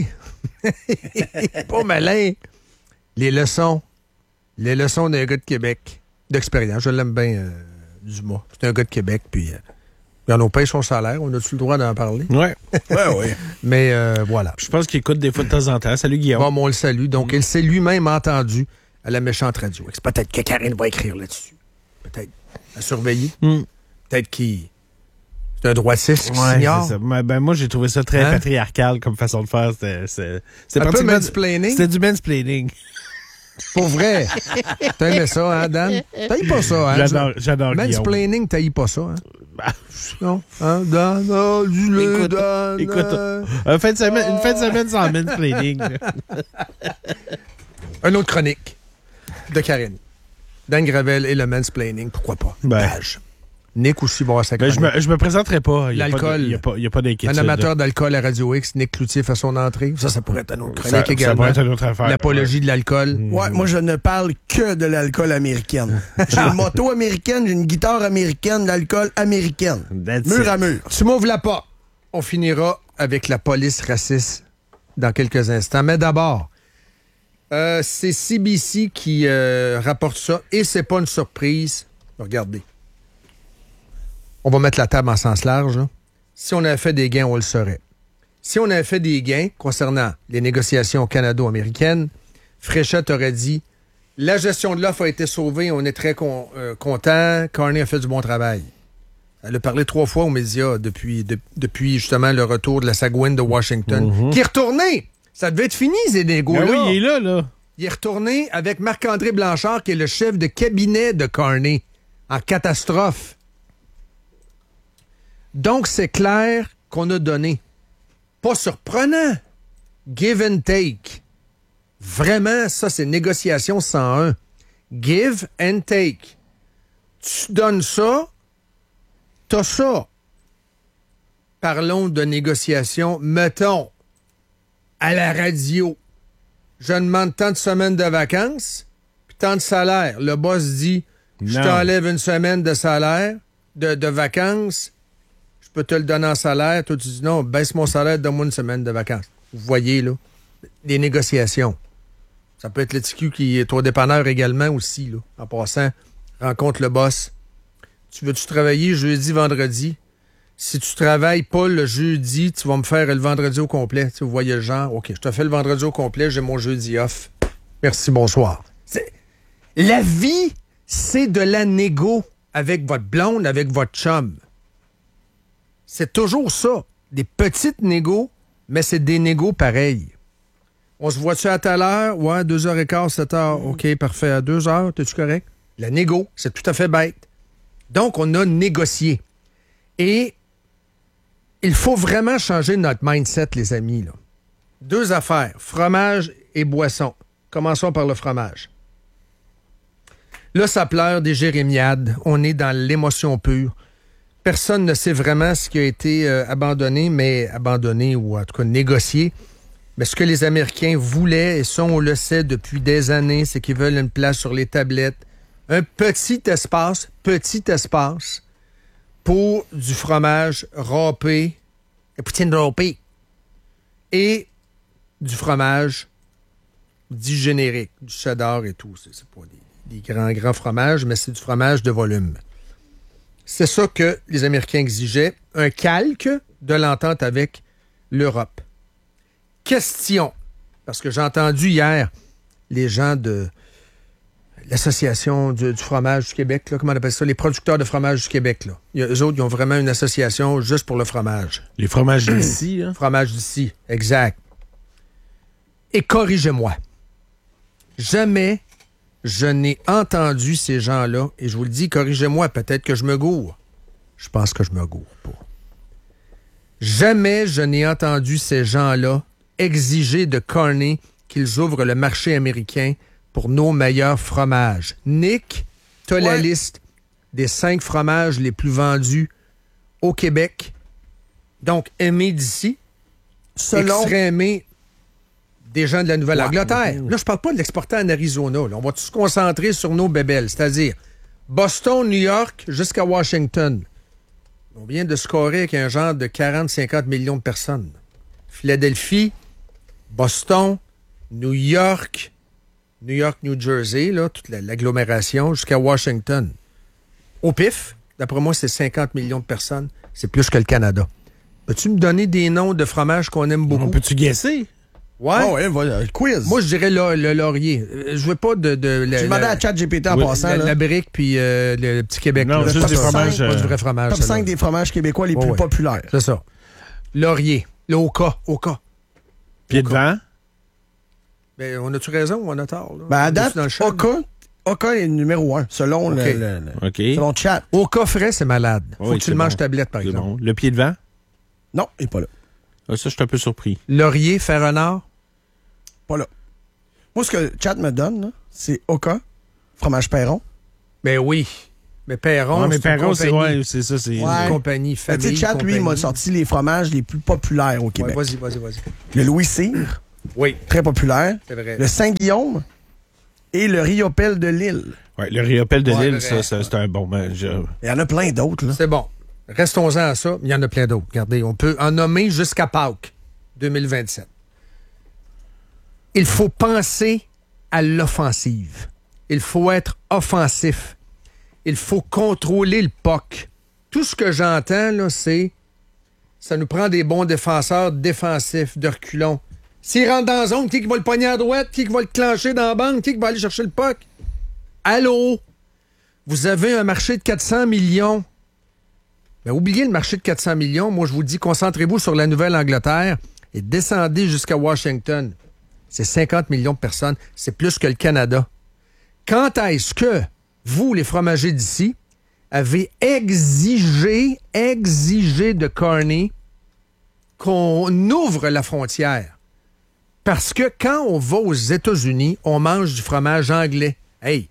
Boum, Alain! Les leçons. Les leçons d'un gars de Québec. D'expérience. Je l'aime bien, euh, Dumas. C'est un gars de Québec, puis... Euh, regarde, on paye son salaire. On a-tu le droit d'en parler? Ouais. Ouais, oui. Mais, euh, voilà. Je pense qu'il écoute des fois de temps en temps. Salut, Guillaume. Bon, on le salue. Donc, il s'est lui-même entendu à la méchante radio. C'est peut-être que Karine va écrire là-dessus. Peut-être. À surveiller. Hmm. Peut-être qu'il... C'est un droitiste qui Ouais, s'ignore. c'est ça. Ben, ben, moi, j'ai trouvé ça très Hein? patriarcal comme façon de faire. C'était, c'était, c'était Un peu pratiquement- mansplaining? C'était du mansplaining. Pour vrai. T'aimais ça, hein, Dan? T'haïs pas ça, hein? J'adore, j'adore Guillaume. Mansplaining, t'haïs pas ça, hein? Bah, Non? Hein, Dan? Oh, dis-le, Écoute, Dan. écoute, euh. une fin de semaine, une fin de semaine sans mansplaining. là. Une autre chronique de Karine. Dan Gravel et le mansplaining, pourquoi pas? Ben. Page. Nick aussi va avoir sa Ben, chronique. je me, je me présenterai pas. Il y a pas de- L'alcool. Il n'y a pas, il y a pas d'inquiétude. Un amateur d'alcool à Radio X, Nick Cloutier fait son entrée. Ça, ça pourrait être une autre Ça, chronique ça également. pourrait être une autre affaire. L'apologie de l'alcool. Ouais, moi, je ne parle que de l'alcool américaine. J'ai une moto américaine, j'ai une guitare américaine, l'alcool américaine. That's Mur it. à mur. Tu m'ouvres la porte. On finira avec la police raciste dans quelques instants. Mais d'abord, euh, c'est C B C qui euh, rapporte ça et c'est pas une surprise. Regardez. On va mettre la table en sens large. Là. Si on avait fait des gains, on le saurait. Si on avait fait des gains concernant les négociations canado-américaines, Fréchette aurait dit « La gestion de l'offre a été sauvée, on est très con, euh, content, Carney a fait du bon travail. » Elle a parlé trois fois aux médias depuis, de- depuis justement le retour de la Sagouine de Washington, Mm-hmm. qui est retourné. Ça devait être fini, ces négos-là. Ben oui, il est là, là. Il est retourné avec Marc-André Blanchard, qui est le chef de cabinet de Carney, en catastrophe. Donc, c'est clair qu'on a donné. Pas surprenant. Give and take. Vraiment, ça, c'est négociation cent un. Give and take. Tu donnes ça, t'as ça. Parlons de négociation. Mettons, à la radio, je demande tant de semaines de vacances, puis tant de salaire. Le boss dit, je Non. t'enlève une semaine de salaire, de, de vacances, je peux te le donner en salaire. Toi, tu dis, non, baisse mon salaire, donne-moi une semaine de vacances. Vous voyez, là, des négociations. Ça peut être le T Q qui est au dépanneur également aussi, là. En passant, rencontre le boss. Tu veux-tu travailler jeudi, vendredi? Si tu travailles pas le jeudi, tu vas me faire le vendredi au complet. Tu sais, vous voyez le genre. OK, je te fais le vendredi au complet, j'ai mon jeudi off. Merci, bonsoir. C'est... La vie, c'est de la négo avec votre blonde, avec votre chum. C'est toujours ça. Des petites négos, mais c'est des négos pareils. On se voit-tu à telle heure? Ouais, deux heures et quart, sept heures. OK, parfait. À deux heures, t'es-tu correct? La négo, c'est tout à fait bête. Donc, on a négocié. Et il faut vraiment changer notre mindset, les amis, là. Deux affaires, fromage et boisson. Commençons par le fromage. Là, ça pleure des jérémiades. On est dans l'émotion pure. Personne ne sait vraiment ce qui a été euh, abandonné, mais abandonné ou en tout cas négocié. Mais ce que les Américains voulaient, et ça, on le sait depuis des années, c'est qu'ils veulent une place sur les tablettes. Un petit espace, petit espace pour du fromage râpé, la poutine râpée, et du fromage dit générique, du cheddar et tout. C'est, c'est pas des, des grands, grands fromages, mais c'est du fromage de volume. C'est ça que les Américains exigeaient, un calque de l'entente avec l'Europe. Question, parce que j'ai entendu hier les gens de l'Association du, du fromage du Québec, là, comment on appelle ça, les producteurs de fromage du Québec. Là. Il y a, eux autres, ils ont vraiment une association juste pour le fromage. Les fromages d'ici, là. Fromage d'ici, exact. Et corrigez-moi. Jamais je n'ai entendu ces gens-là, et je vous le dis, corrigez-moi, peut-être que je me gourre. Je pense que je me gourre pas. Jamais je n'ai entendu ces gens-là exiger de Carney qu'ils ouvrent le marché américain pour nos meilleurs fromages. Nick, t'as la Ouais. liste des cinq fromages les plus vendus au Québec. Donc, aimés d'ici, Selon... extraits aimés des gens de la Nouvelle-Angleterre. Là, je parle pas de l'exporter en Arizona. Là. On va tout se concentrer sur nos bébelles, c'est-à-dire Boston, New York, jusqu'à Washington. On vient de scorer avec un genre de quarante à cinquante millions de personnes. Philadelphie, Boston, New York, New York, New Jersey, là, toute la- l'agglomération, jusqu'à Washington. Au pif, d'après moi, c'est cinquante millions de personnes. C'est plus que le Canada. Peux-tu me donner des noms de fromages qu'on aime beaucoup? On peut-tu guesser? Ouais? Oh, ouais, voilà, quiz. Moi, je dirais le, le laurier. Euh, Je veux pas de... de J'ai demandé à ChatGPT en Oui, passant. la, là. la brique puis euh, le, le petit Québec. Non, là. juste Top des cinq, fromages, Pas du euh, vrai fromage. Top celle-là. cinq des fromages québécois les Oh, plus ouais. populaires. C'est ça. Laurier. Le Oka. Oka. Pied de vent. Ben, on a-tu raison ou on a tort? Là? Ben, à On est-tu date, dans le champ? Oka, Oka est le numéro un, selon OK. le, le- le- OK. selon Chat. Oka frais, c'est malade. Faut Oui, que tu c'est le manges bon. tablette, par C'est exemple. bon. Le pied de vent. Non, il n'est pas là. Ah, ça, je suis un peu surpris. Laurier, fer renard. Pas là. Moi, ce que Chat me donne, là, c'est Oka, fromage Perron. Ben oui. Mais Perron, Ouais, mais c'est une Perron, c'est compagnie. ouais, c'est ça. C'est Ouais. Une compagnie, Ben, famille, tu sais, Chat, lui, il m'a compagnie. sorti les fromages les plus populaires au Ouais, Québec. vas-y, vas-y, vas-y. Le Louis Cyr, Oui, très populaire. c'est vrai. Le Saint-Guillaume et le Riopel de Lille. Ouais, le riopel de Ouais, Lille, vrai. ça, ça, c'est un bon match. Il y en a plein d'autres, là. C'est bon. Restons-en à ça. Il y en a plein d'autres. Regardez, on peut en nommer jusqu'à Pâques deux mille vingt-sept. Il faut penser à l'offensive. Il faut être offensif. Il faut contrôler le P O C. Tout ce que j'entends, là, c'est ça nous prend des bons défenseurs défensifs, de reculons. S'il rentre dans la zone, qui qui va le pogner à droite, qui qui va le clencher dans la banque, qui qui va aller chercher le P O C? Allô? Vous avez un marché de quatre cents millions. Ben, oubliez le marché de quatre cents millions. Moi, je vous dis, concentrez-vous sur la Nouvelle-Angleterre et descendez jusqu'à Washington. C'est cinquante millions de personnes. C'est plus que le Canada. Quand est-ce que vous, les fromagers d'ici, avez exigé, exigé de Carney qu'on ouvre la frontière? Parce que quand on va aux États-Unis, on mange du fromage anglais. Hey!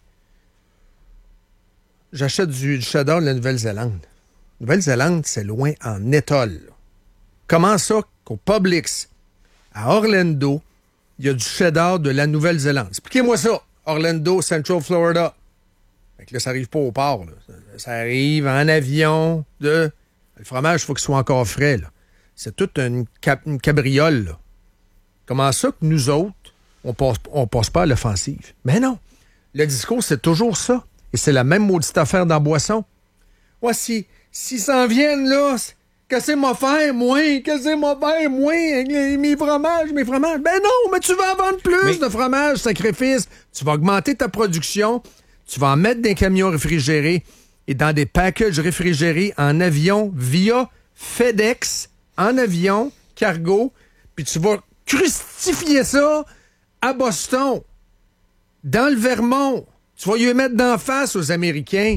J'achète du, du cheddar de la Nouvelle-Zélande. Nouvelle-Zélande, c'est loin en étole. Comment ça qu'au Publix, à Orlando, il y a du cheddar de la Nouvelle-Zélande? Expliquez-moi ça. Orlando, Central Florida. Fait que là, ça arrive pas au port. Là. Ça, ça arrive en avion. De... Le fromage, il faut qu'il soit encore frais. Là. C'est toute une, cap- une cabriole. Là. Comment ça que nous autres, on passe, on passe pas à l'offensive? Mais non. Le discours, c'est toujours ça. Et c'est la même maudite affaire dans la boisson. Ouais, si, s'ils s'en viennent, là, qu'est-ce que m'a faire, moi? Qu'est-ce que m'a faire, moi? Mes, mes fromages, mes fromages. Ben non, mais tu vas en vendre plus Mais- de fromage, sacrifice. Tu vas augmenter ta production. Tu vas en mettre dans des camions réfrigérés et dans des packages réfrigérés en avion via FedEx, en avion, cargo. Puis tu vas crucifier ça à Boston, dans le Vermont. Tu vas lui mettre d'en face aux Américains.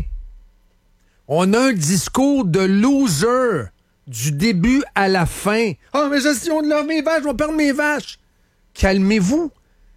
On a un discours de loser du début à la fin. Ah, oh, mais gestion de l'or, mes vaches, je vais perdre mes vaches. Calmez-vous.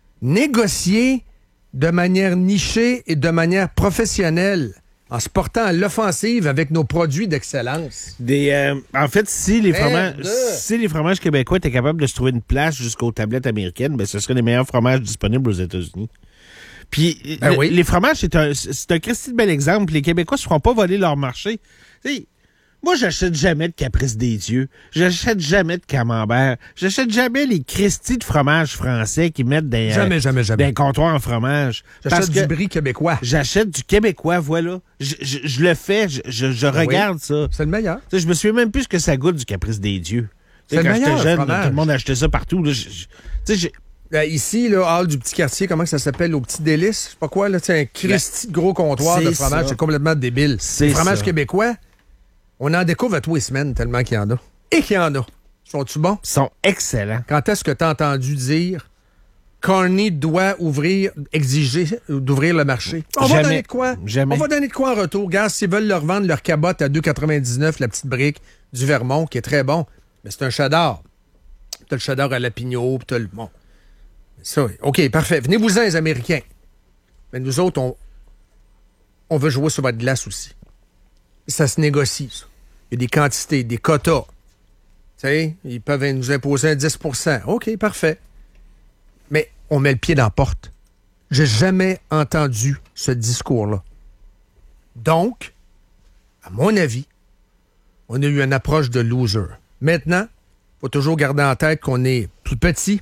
Négociez de manière nichée et de manière professionnelle, en se portant à l'offensive avec nos produits d'excellence. Des, euh, en fait, si les, fromages, Merde. si les fromages québécois étaient capables de se trouver une place jusqu'aux tablettes américaines, ben, ce seraient les meilleurs fromages disponibles aux États-Unis. Puis, Ben le- oui. les fromages, c'est un, c'est un Christy de bel exemple. Les Québécois se feront pas voler leur marché. Tu sais, moi, j'achète jamais de Caprice des Dieux. J'achète jamais de Camembert. J'achète jamais les Christy de fromage français qui mettent des, Jamais, jamais, jamais. des comptoirs en fromage. Parce J'achète que du brie québécois. j'achète du Québécois, voilà. Je, je- je le fais, je, je- je Ben oui. regarde ça. C'est le meilleur. Tu sais, je me souviens même plus ce que ça goûte du Caprice des Dieux. Tu sais, C'est le quand j'étais meilleur jeune, fromage. tout le monde achetait ça partout. Là, je- je- tu sais, j'ai- Euh, ici, là, hall du petit quartier, comment que ça s'appelle, au petit délice? Je sais pas quoi, là, c'est un Christy de gros comptoir de c'est fromage. ça. C'est complètement débile. C'est Le fromage ça. québécois, on en découvre à tous les semaines tellement qu'il y en a. Et qu'il y en a. Sont-tu bons? ils sont excellents. Quand est-ce que tu as entendu dire Carney doit ouvrir, exiger d'ouvrir le marché? On va Jamais. donner de quoi? Jamais. On va donner de quoi en retour? Regarde, s'ils veulent leur vendre leur cabotte à deux quatre-vingt-dix-neuf, la petite brique du Vermont, qui est très bon, mais c'est un cheddar. T'as le cheddar à lapigno, puis t'as le... Bon. Ça, oui. OK, parfait. Venez-vous-en, les Américains. Mais nous autres, on, on veut jouer sur votre glace aussi. Ça se négocie, ça. Il y a des quantités, des quotas. Tu sais, ils peuvent nous imposer un dix pour cent. OK, parfait. Mais on met le pied dans la porte. J'ai jamais entendu ce discours-là. Donc, à mon avis, on a eu une approche de loser. Maintenant, il faut toujours garder en tête qu'on est plus petit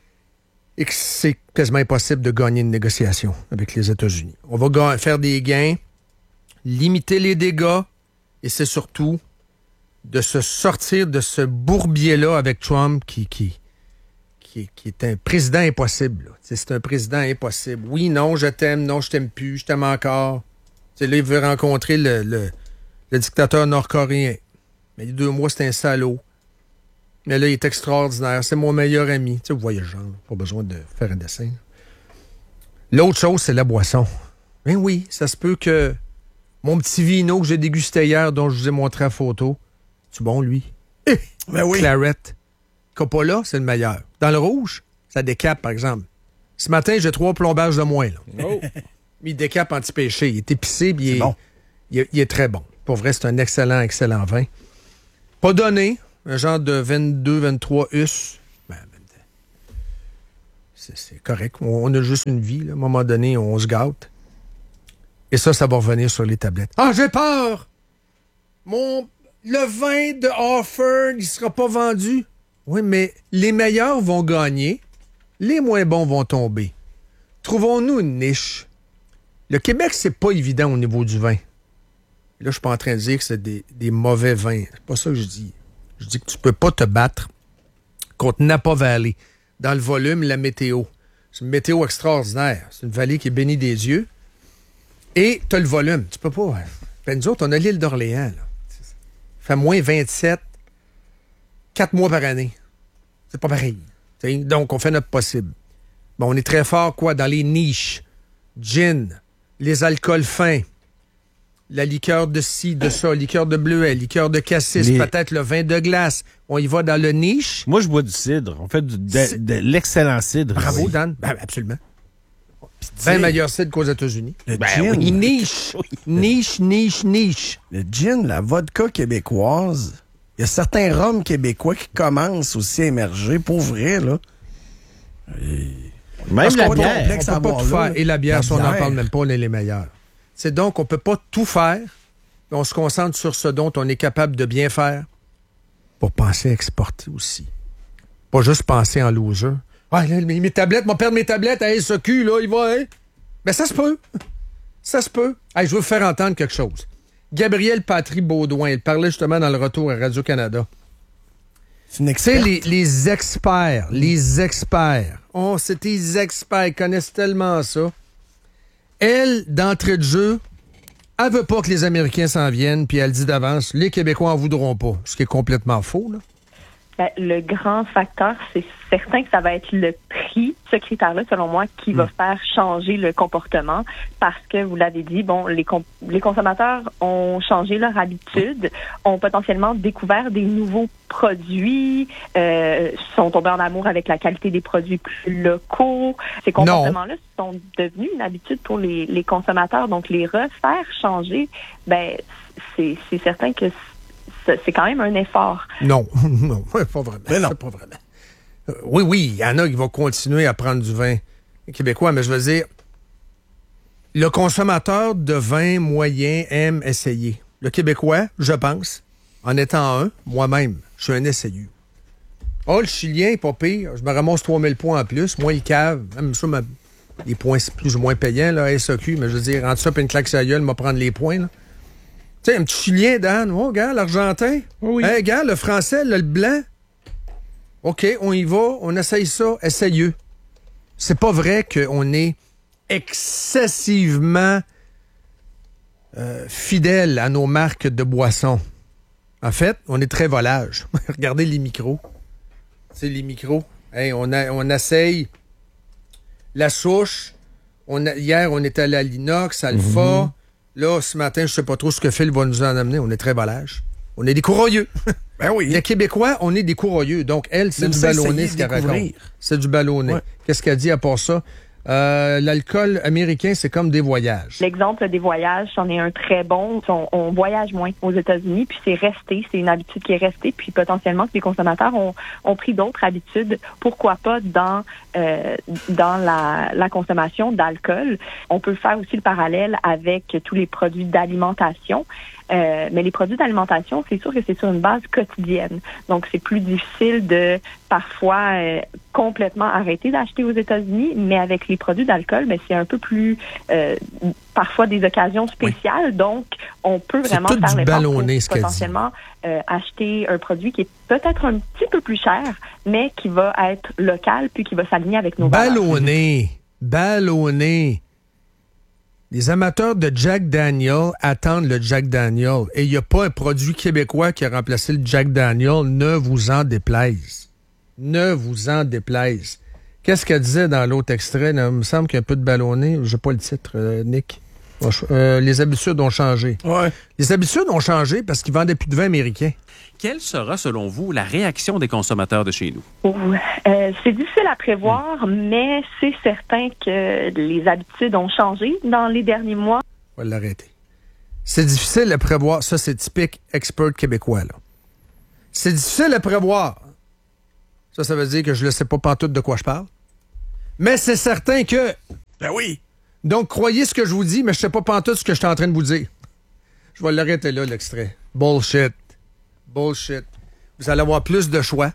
et que c'est quasiment impossible de gagner une négociation avec les États-Unis. On va ga- faire des gains, limiter les dégâts, et c'est surtout de se sortir de ce bourbier-là avec Trump qui, qui, qui, qui est un président impossible. Là. C'est un président impossible. Oui, non, je t'aime, non, je t'aime plus, je t'aime encore. T'sais, là, il veut rencontrer le, le, le dictateur nord-coréen. Mais il y a deux mois, c'était un salaud. Mais là, il est extraordinaire. C'est mon meilleur ami. T'sais, vous voyez le genre, pas besoin de faire un dessin. L'autre chose, c'est la boisson. Ben oui, ça se peut que mon petit vino que j'ai dégusté hier, dont je vous ai montré la photo, c'est bon, lui? Eh, ben oui. Claret. Coppola, c'est le meilleur. Dans le rouge, ça décape, par exemple. Ce matin, j'ai trois plombages de moins. Là. Oh. Il décape anti-péché. Il est épicé, puis il, est, bon. il, est, il est très bon. Pour vrai, c'est un excellent, excellent vin. Pas donné. Un genre de vingt-deux vingt-trois U S. Ben, c'est, c'est correct. On, on a juste une vie. Là. À un moment donné, on se gâte. Et ça, ça va revenir sur les tablettes. Ah, j'ai peur! Mon... Le vin de Offord, il sera pas vendu. Oui, mais les meilleurs vont gagner. Les moins bons vont tomber. Trouvons-nous une niche. Le Québec, c'est pas évident au niveau du vin. Là, je suis pas en train de dire que c'est des, des mauvais vins. C'est pas ça que je dis. Je dis que tu peux pas te battre contre Napa Valley. Dans le volume, la météo. C'est une météo extraordinaire. C'est une vallée qui est bénie des dieux. Et tu as le volume. Tu peux pas... Ben, nous autres, on a l'île d'Orléans, là. Ça fait moins vingt-sept, quatre mois par année. C'est pas pareil. T'sais? Donc, on fait notre possible. Bon, on est très fort, quoi, dans les niches. Gin, les alcools fins, la liqueur de ci, de ça, liqueur de bleuet, liqueur de cassis, les... peut-être le vin de glace. On y va dans le niche. Moi, je bois du cidre. On fait du, de, de l'excellent cidre. Bravo, oui. Dan. Ben, absolument. vingt meilleurs cidres qu'aux États-Unis. Le ben, gin. Oui. Niche. Niche, niche, niche. Le gin, la vodka québécoise. Il y a certains rhums québécois qui commencent aussi à émerger. Pour vrai, là. Et... Même la bière. On peut pas tout là, faire. Et la bière, la si on n'en bière. parle même pas, on est les meilleurs. C'est donc, on peut pas tout faire. On se concentre sur ce dont on est capable de bien faire pour penser à exporter aussi. Pas juste penser en loser. Ah, là, mes tablettes, mon perdre mes tablettes à S E Q, là, il va, hein? Ben, ça se peut. Ça se peut. Hey, je veux vous faire entendre quelque chose. Gabriel Patry-Baudouin, il parlait justement dans le retour à Radio-Canada. C'est une Tu sais, experte. les, les experts, les experts. Oh, c'est des experts, ils connaissent tellement ça. Elle, d'entrée de jeu, elle veut pas que les Américains s'en viennent, puis elle dit d'avance, les Québécois en voudront pas. Ce qui est complètement faux, là. Ben, le grand facteur, c'est certain que ça va être le prix, ce critère-là, selon moi, qui mmh. va faire changer le comportement parce que, vous l'avez dit, bon, les, com- les consommateurs ont changé leur habitude, ont potentiellement découvert des nouveaux produits, euh, sont tombés en amour avec la qualité des produits plus locaux. Ces comportements-là non. sont devenus une habitude pour les, les consommateurs. Donc, les refaire changer, ben, c'est, c'est certain que c'est quand même un effort. Non, non, pas vraiment. Mais non. Pas vraiment. Euh, oui, oui, il y en a qui vont continuer à prendre du vin québécois, mais je veux dire, le consommateur de vin moyen aime essayer. Le Québécois, je pense, en étant un, moi-même, je suis un essayeux. Oh, le Chilien, pas pire, je me ramasse trois mille points en plus, moi, il cave, même ça, ma... les points, c'est plus ou moins payant, là, S E Q, mais je veux dire, entre ça et une claque sur la gueule, m'a prendre les points, là. Tu sais, un petit Chilien, Dan. Oh, gars, l'Argentin. Oui. Hey, gars, le Français, là, le blanc. OK, on y va, on essaye ça, essayeux. C'est pas vrai qu'on est excessivement euh, fidèle à nos marques de boissons. En fait, on est très volage. Regardez les micros. C'est les micros. Hey, on, a, on essaye la souche. On a, hier, on était allé à l'Inox, Alpha. Mm-hmm. Là, ce matin, je sais pas trop ce que Phil va nous en amener. On est très volage. On est des courroyeux. Ben oui. Les Québécois, on est des courroyeux. Donc, elle, c'est Même du ça, ballonné, essayer ce de qu'elle découvrir. raconte. C'est du ballonné. Ouais. Qu'est-ce qu'elle dit à part ça? Euh, l'alcool américain, c'est comme des voyages. L'exemple des voyages, c'en est un très bon. On, on voyage moins aux États-Unis, puis c'est resté, c'est une habitude qui est restée, puis potentiellement que les consommateurs ont, ont pris d'autres habitudes, pourquoi pas dans euh, dans la, la consommation d'alcool. On peut faire aussi le parallèle avec tous les produits d'alimentation. Euh, mais les produits d'alimentation, c'est sûr que c'est sur une base quotidienne. Donc, c'est plus difficile de parfois euh, complètement arrêter d'acheter aux États-Unis, mais avec les produits d'alcool, ben, c'est un peu plus euh, parfois des occasions spéciales. Oui. Donc, on peut c'est vraiment tout faire l'effort pour ce potentiellement euh, acheter un produit qui est peut-être un petit peu plus cher, mais qui va être local puis qui va s'aligner avec nos valeurs. Ballonné. Ballonné. Les amateurs de Jack Daniel attendent le Jack Daniel. Et il n'y a pas un produit québécois qui a remplacé le Jack Daniel. Ne vous en déplaise. Ne vous en déplaise. Qu'est-ce qu'elle disait dans l'autre extrait? Là, il me semble qu'il y a un peu de ballonné. Je n'ai pas le titre, euh, Nick. Euh, les habitudes ont changé. Ouais. Les habitudes ont changé parce qu'ils vendaient plus de vin américain. Quelle sera, selon vous, la réaction des consommateurs de chez nous? Oh, euh, c'est difficile à prévoir, mmh. mais c'est certain que les habitudes ont changé dans les derniers mois. On va l'arrêter. C'est difficile à prévoir. Ça, c'est typique expert québécois, là. C'est difficile à prévoir. Ça, ça veut dire que je ne sais pas pantoute de quoi je parle. Mais c'est certain que... Ben oui! Donc, croyez ce que je vous dis, mais je ne sais pas pantoute ce que je suis en train de vous dire. Je vais l'arrêter là, l'extrait. Bullshit. Bullshit. Vous allez avoir plus de choix.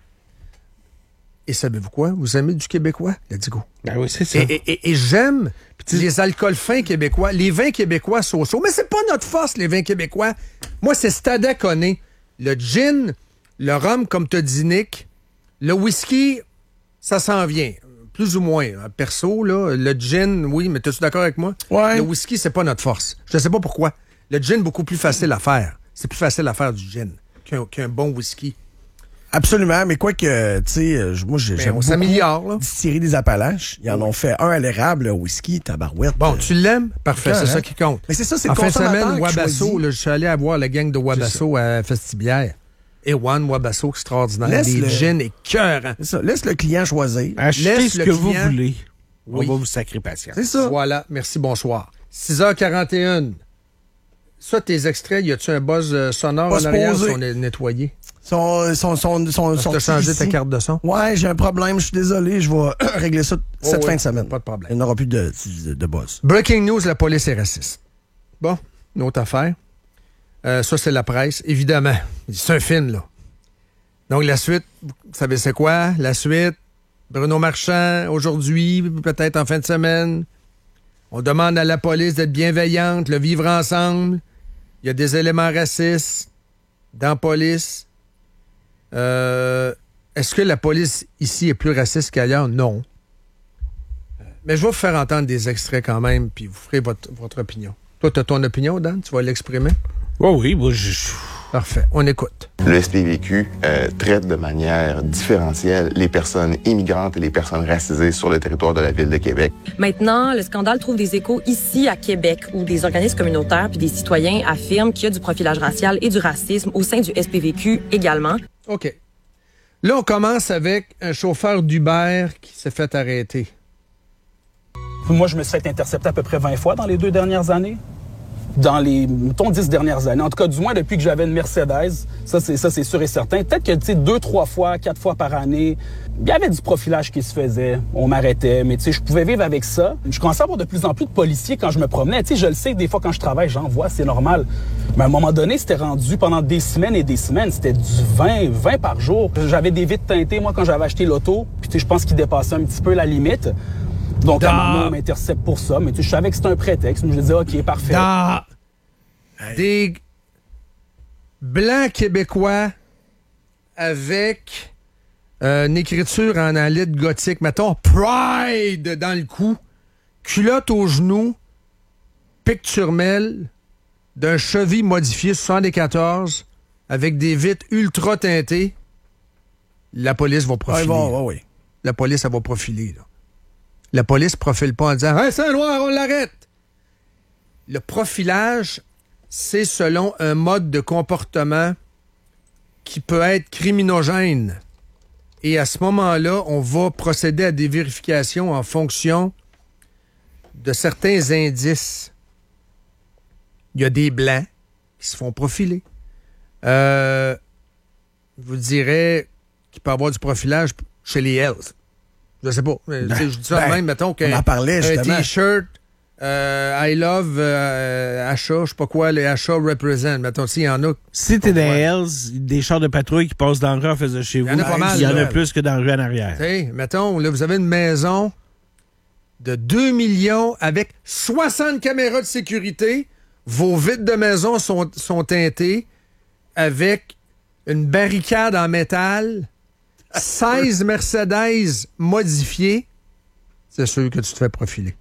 Et savez-vous quoi? Vous aimez du québécois? Let's go. Ben oui, c'est ça. Et, et, et, et j'aime les alcools fins québécois, les vins québécois so-so. Mais c'est pas notre force, les vins québécois. Moi, c'est Stade Conné. Le gin, le rhum, comme tu dis, Nick. Le whisky, ça s'en vient. Plus ou moins. Perso, là, le gin, oui, mais es-tu d'accord avec moi? Ouais. Le whisky, c'est pas notre force. Je sais pas pourquoi. Le gin, beaucoup plus facile à faire. C'est plus facile à faire du gin qu'un, qu'un bon whisky. Absolument, mais quoi que, tu sais, moi, j'ai, j'aime beaucoup distillerie des Appalaches. Ils en ont fait un à l'érable, le whisky, tabarouette. Bon, tu l'aimes? Parfait, okay, c'est hein? ça qui compte. Mais c'est ça, c'est en le fin de consommateur semaine, Wabasso, là, je suis allé voir la gang de Wabasso à Festibière. Et One Wabasso, extraordinaire. Laisse des le... gins écœurants. C'est ça. Laisse le client choisir. Achetez Laisse ce le que client... vous voulez. Oui. On va vous sacrer patience. C'est ça. Voilà. Merci, bonsoir. six heures quarante et un. Ça, tes extraits, y a-tu un buzz euh, sonore Pas en arrière si posé. on est nettoyé? Son, son, son, son, son Tu as changé ici. ta carte de son? Ouais, j'ai un problème. Je suis désolé. Je vais régler ça oh, cette oui. fin de semaine. Pas de problème. Il n'y aura plus de, de, de buzz. Breaking news, la police est raciste. Bon, une autre affaire. Euh, ça, c'est la presse. Évidemment. C'est un film, là. Donc, la suite, vous savez c'est quoi? La suite, Bruno Marchand, aujourd'hui, peut-être en fin de semaine. On demande à la police d'être bienveillante, le vivre ensemble. Il y a des éléments racistes dans la police. Euh, est-ce que la police ici est plus raciste qu'ailleurs? Non. Mais je vais vous faire entendre des extraits quand même, puis vous ferez votre, votre opinion. Toi, tu as ton opinion, Dan? Tu vas l'exprimer? Oh oui, moi, je... Parfait. On écoute. Le S P V Q euh, traite de manière différentielle les personnes immigrantes et les personnes racisées sur le territoire de la Ville de Québec. Maintenant, le scandale trouve des échos ici à Québec, où des organismes communautaires puis des citoyens affirment qu'il y a du profilage racial et du racisme au sein du S P V Q également. OK. Là, on commence avec un chauffeur d'Uber qui s'est fait arrêter. Moi, je me suis fait intercepter à peu près vingt fois dans les deux dernières années. Dans les, mettons, dix dernières années. En tout cas, du moins, depuis que j'avais une Mercedes, ça, c'est, ça, c'est sûr et certain. Peut-être que, tu sais, deux, trois fois, quatre fois par année, il y avait du profilage qui se faisait. On m'arrêtait, mais tu sais, je pouvais vivre avec ça. Je commençais à avoir de plus en plus de policiers quand je me promenais. Tu sais, je le sais que des fois, quand je travaille, j'en vois, c'est normal. Mais à un moment donné, c'était rendu pendant des semaines et des semaines. C'était du vingt, vingt par jour. J'avais des vitres teintées, moi, quand j'avais acheté l'auto. Puis, tu sais, je pense qu'ils dépassaient un petit peu la limite. Donc, à un moment, on m'intercepte pour ça, mais tu sais, je savais que c'était un prétexte. Mais je disais, OK, parfait. Da. Des blancs québécois avec euh, une écriture en un lettre gothique, mettons, Pride dans le cou, culotte aux genoux, picturmel d'un Chevy modifié soixante-quatorze avec des vitres ultra teintées. La police va profiler. Ouais, bon, ouais, ouais. La police, elle va profiler. Là. La police profile pas en disant « Hey, c'est un noir, on l'arrête! » Le profilage, c'est selon un mode de comportement qui peut être criminogène. Et à ce moment-là, on va procéder à des vérifications en fonction de certains indices. Il y a des Blancs qui se font profiler. Euh, je vous dirais qu'il peut y avoir du profilage chez les Hells. Je sais pas. Je dis ça ben, même, mettons qu'un on en parlait, un justement. T-shirt Euh, I love euh, achat, je sais pas quoi, les achats represent. Mettons, s'il y en a. Si t'es dans les Hells, des chars de patrouille qui passent dans le rue en face de chez vous, il y en a pas mal. Il y en a là. plus que dans le rue en arrière. T'sais, mettons, là, vous avez une maison de deux millions avec soixante caméras de sécurité. Vos vitres de maison sont, sont teintées avec une barricade en métal, seize Mercedes modifiées. C'est sûr que tu te fais profiler.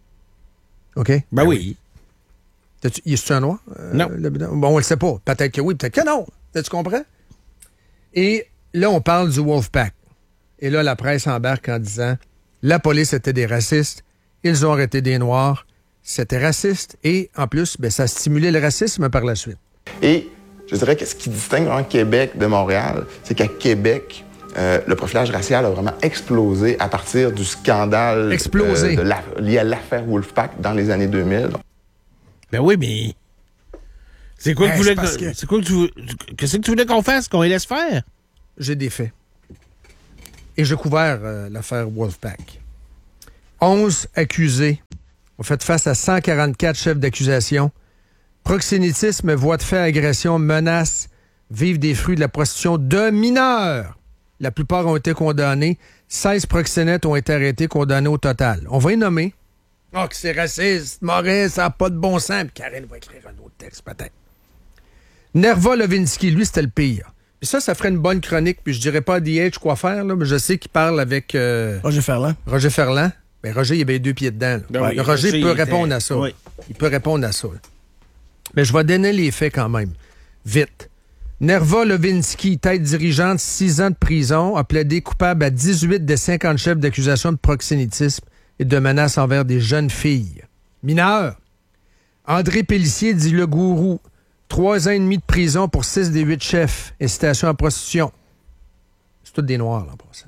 OK? Ben oui. T'as-tu, y a-tu un noir? Euh, Non. Le, bon, on le sait pas. Peut-être que oui, peut-être que non. Tu comprends? Et là, on parle du Wolfpack. Et là, la presse embarque en disant la police était des racistes, ils ont arrêté des Noirs, c'était raciste, et en plus, ben, ça stimulait le racisme par la suite. Et je dirais que ce qui distingue vraiment Québec de Montréal, c'est qu'à Québec, Euh, le profilage racial a vraiment explosé à partir du scandale explosé. Euh, de la, lié à l'affaire Wolfpack dans les années deux mille. Ben oui, mais c'est quoi Ben, que tu voulais c'est que, que... c'est quoi que tu qu'est-ce que tu voulais qu'on fasse, qu'on les laisse faire? J'ai des faits. Et j'ai couvert euh, l'affaire Wolfpack. onze accusés ont fait face à cent quarante-quatre chefs d'accusation. Proxénétisme, voies de fait, agression, menaces, vivent des fruits de la prostitution de mineurs. La plupart ont été condamnés. seize proxénètes ont été arrêtés, condamnés au total. On va y nommer. Oh, que c'est raciste, Maurice, ça n'a pas de bon sens. Puis Karine va écrire un autre texte, peut-être. Nerva Levinsky, lui, c'était le pire. Puis ça, ça ferait une bonne chronique. Puis je dirais pas à D H quoi faire, là, mais je sais qu'il parle avec... Euh, Roger Ferland. Roger Ferland. Ben, Roger, il avait deux pieds dedans. Ben oui, Roger, Roger, peut il répondre était... à ça. Oui. Il peut répondre à ça. Mais je vais donner les faits quand même. Vite. Nerva Levinsky, tête dirigeante, six ans de prison, a plaidé coupable à dix-huit des cinquante chefs d'accusation de proxénétisme et de menaces envers des jeunes filles. Mineurs. André Pélissier, dit le gourou, trois ans et demi de prison pour six des huit chefs. Incitation à prostitution. C'est tous des Noirs, là, en passant.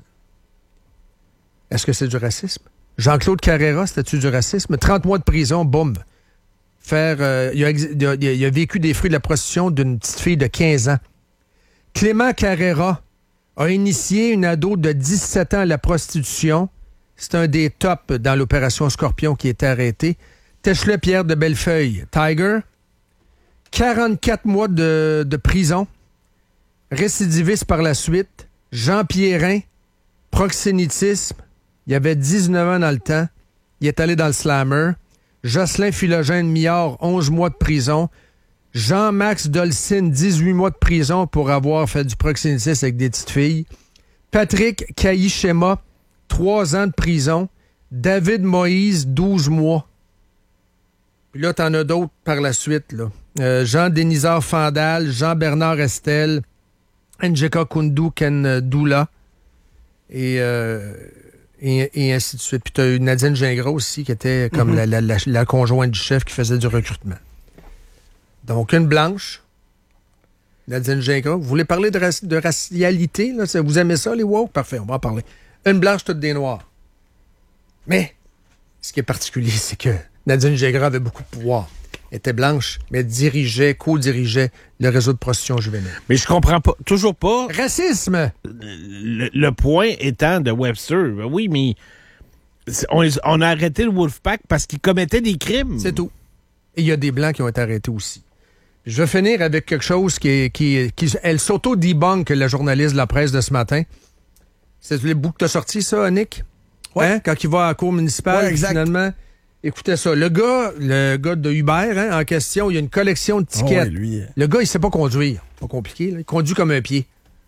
Est-ce que c'est du racisme? Jean-Claude Carrera, c'était-tu du racisme? trente mois de prison, boum. Faire, euh, il, a, il, a, il a vécu des fruits de la prostitution d'une petite fille de quinze ans. Clément Carrera a initié une ado de dix-sept ans à la prostitution. C'est un des tops dans l'opération Scorpion qui est arrêté. Techelet Pierre de Bellefeuille, Tiger, quarante-quatre mois de, de prison. Récidiviste par la suite. Jean Pierrin, proxénétisme. Il avait dix-neuf ans dans le temps. Il est allé dans le slammer. Jocelyn Philogène Millard, onze mois de prison. Jean-Max Dolcine, dix-huit mois de prison pour avoir fait du proxénétisme avec des petites filles. Patrick Kaïchema, trois ans de prison. David Moïse, douze mois. Puis là, t'en as d'autres par la suite, là. Euh, Jean-Dénisard Fandal, Jean-Bernard Estelle, Njeka Kundu Kendoula, et... Euh, Et, et ainsi de suite. Puis tu as eu Nadine Gingras aussi, qui était comme mm-hmm. la, la, la, la conjointe du chef qui faisait du recrutement. Donc, une blanche, Nadine Gingras. Vous voulez parler de, raci- de racialité? Là? Vous aimez ça, les woke? Parfait, on va en parler. Une blanche, toutes des noirs. Mais, ce qui est particulier, c'est que Nadine Gingras avait beaucoup de pouvoir. Elle était blanche, mais elle dirigeait, co-dirigeait le réseau de prostitution juvénile. Mais je comprends pas, toujours pas. Racisme! Le, le point étant de Webster, ben oui, mais on, on a arrêté le Wolfpack parce qu'il commettait des crimes. C'est tout. Et il y a des Blancs qui ont été arrêtés aussi. Je vais finir avec quelque chose qui est... Qui, qui, elle s'auto-debunk, la journaliste de la presse de ce matin. C'est le bout que t'as sorti, ça, Nick? Ouais. Hein? Quand il va à la cour municipale, ouais, exact. finalement... Écoutez ça, le gars, le gars de Uber, hein, en question, il y a une collection de tickets. Oh ouais, lui. Le gars, il sait pas conduire. Pas compliqué, là. Il conduit comme un pied.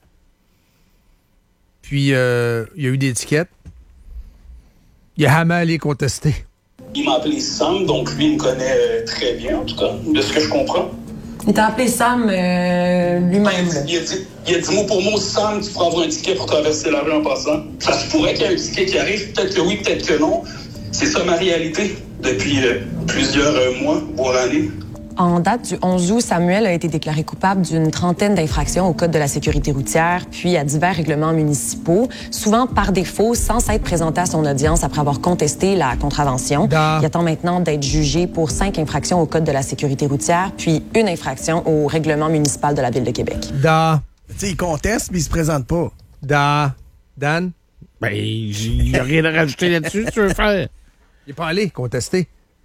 Puis, euh, il y a eu des tickets. Il a jamais allé contester. Il m'a appelé Sam, donc lui, il me connaît euh, très bien, en tout cas, de ce que je comprends. Il t'a appelé Sam euh, lui-même. Il a, dit, il, a dit, il a dit mot pour mot, Sam, tu pourras avoir un ticket pour traverser la rue en passant. Ça se pourrait qu'il y ait un ticket qui arrive, peut-être que oui, peut-être que non. C'est ça ma réalité depuis euh, plusieurs euh, mois, voire années. En date du onze août, Samuel a été déclaré coupable d'une trentaine d'infractions au Code de la sécurité routière, puis à divers règlements municipaux, souvent par défaut, sans s'être présenté à son audience après avoir contesté la contravention. Da. Il attend maintenant d'être jugé pour cinq infractions au Code de la sécurité routière, puis une infraction au règlement municipal de la Ville de Québec. Da. Tu sais, il conteste, mais il se présente pas. Da. Dan? Ben, il n'y a rien à rajouter là-dessus, tu veux faire. Il n'est pas allé contester.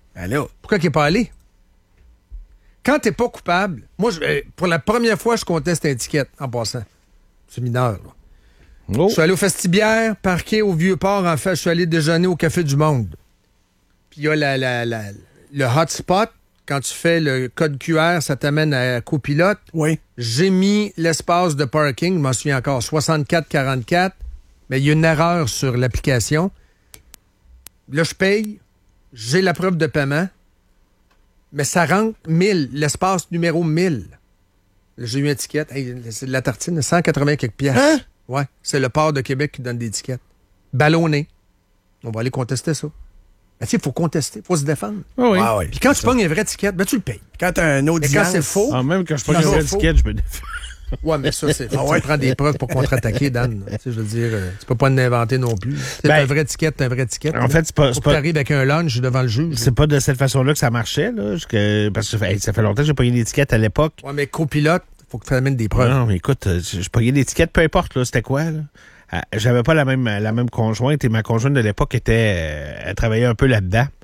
Allô? Pourquoi il n'est pas allé? Quand t'es pas coupable, moi, je, pour la première fois, je conteste un ticket en passant. C'est mineur, là. Oh. Je suis allé au Festibiaire, parqué au Vieux-Port. En fait, je suis allé déjeuner au Café du Monde. Puis il y a la, la, la, le hotspot. Quand tu fais le code Q R, ça t'amène à copilote. Oui. J'ai mis l'espace de parking, je m'en souviens encore, soixante-quatre quarante-quatre, mais il y a une erreur sur l'application. Là, je paye, j'ai la preuve de paiement, mais ça rentre mille, l'espace numéro mille. Là, j'ai eu une étiquette. Hey, c'est de la tartine, cent quatre-vingts quelques piastres. Hein? Ouais, c'est le port de Québec qui donne des étiquettes. Ballonné. On va aller contester ça. Ben, tu sais, il faut contester, il faut se défendre. Oh oui. Ah ouais, Puis quand tu ça. pognes un vrai ticket, ben tu le payes. Quand t'as un audience... Mais quand c'est faux... Ah, même quand je prends Quand une vraie c'est faux. étiquette, je me défends. Ouais, mais ça, c'est. Ah ouais? Tu prends des preuves pour contre-attaquer, Dan. Tu sais, je veux dire, euh, tu peux pas l'inventer non plus. C'est Ben, un vrai ticket, t'as un vrai ticket. En fait, c'est pas. Faut c'est que tu pas... arrives avec un lunch devant le juge. C'est pas de cette façon-là que ça marchait, là. Que... Parce que ça fait, ça fait longtemps que j'ai payé l'étiquette à l'époque. Ouais, mais copilote, faut que tu amènes des preuves. Non, mais écoute, je payais l'étiquette, peu importe, là, c'était quoi, là. Euh, J'avais pas la même la même conjointe et ma conjointe de l'époque était. Euh, elle travaillait un peu là-dedans.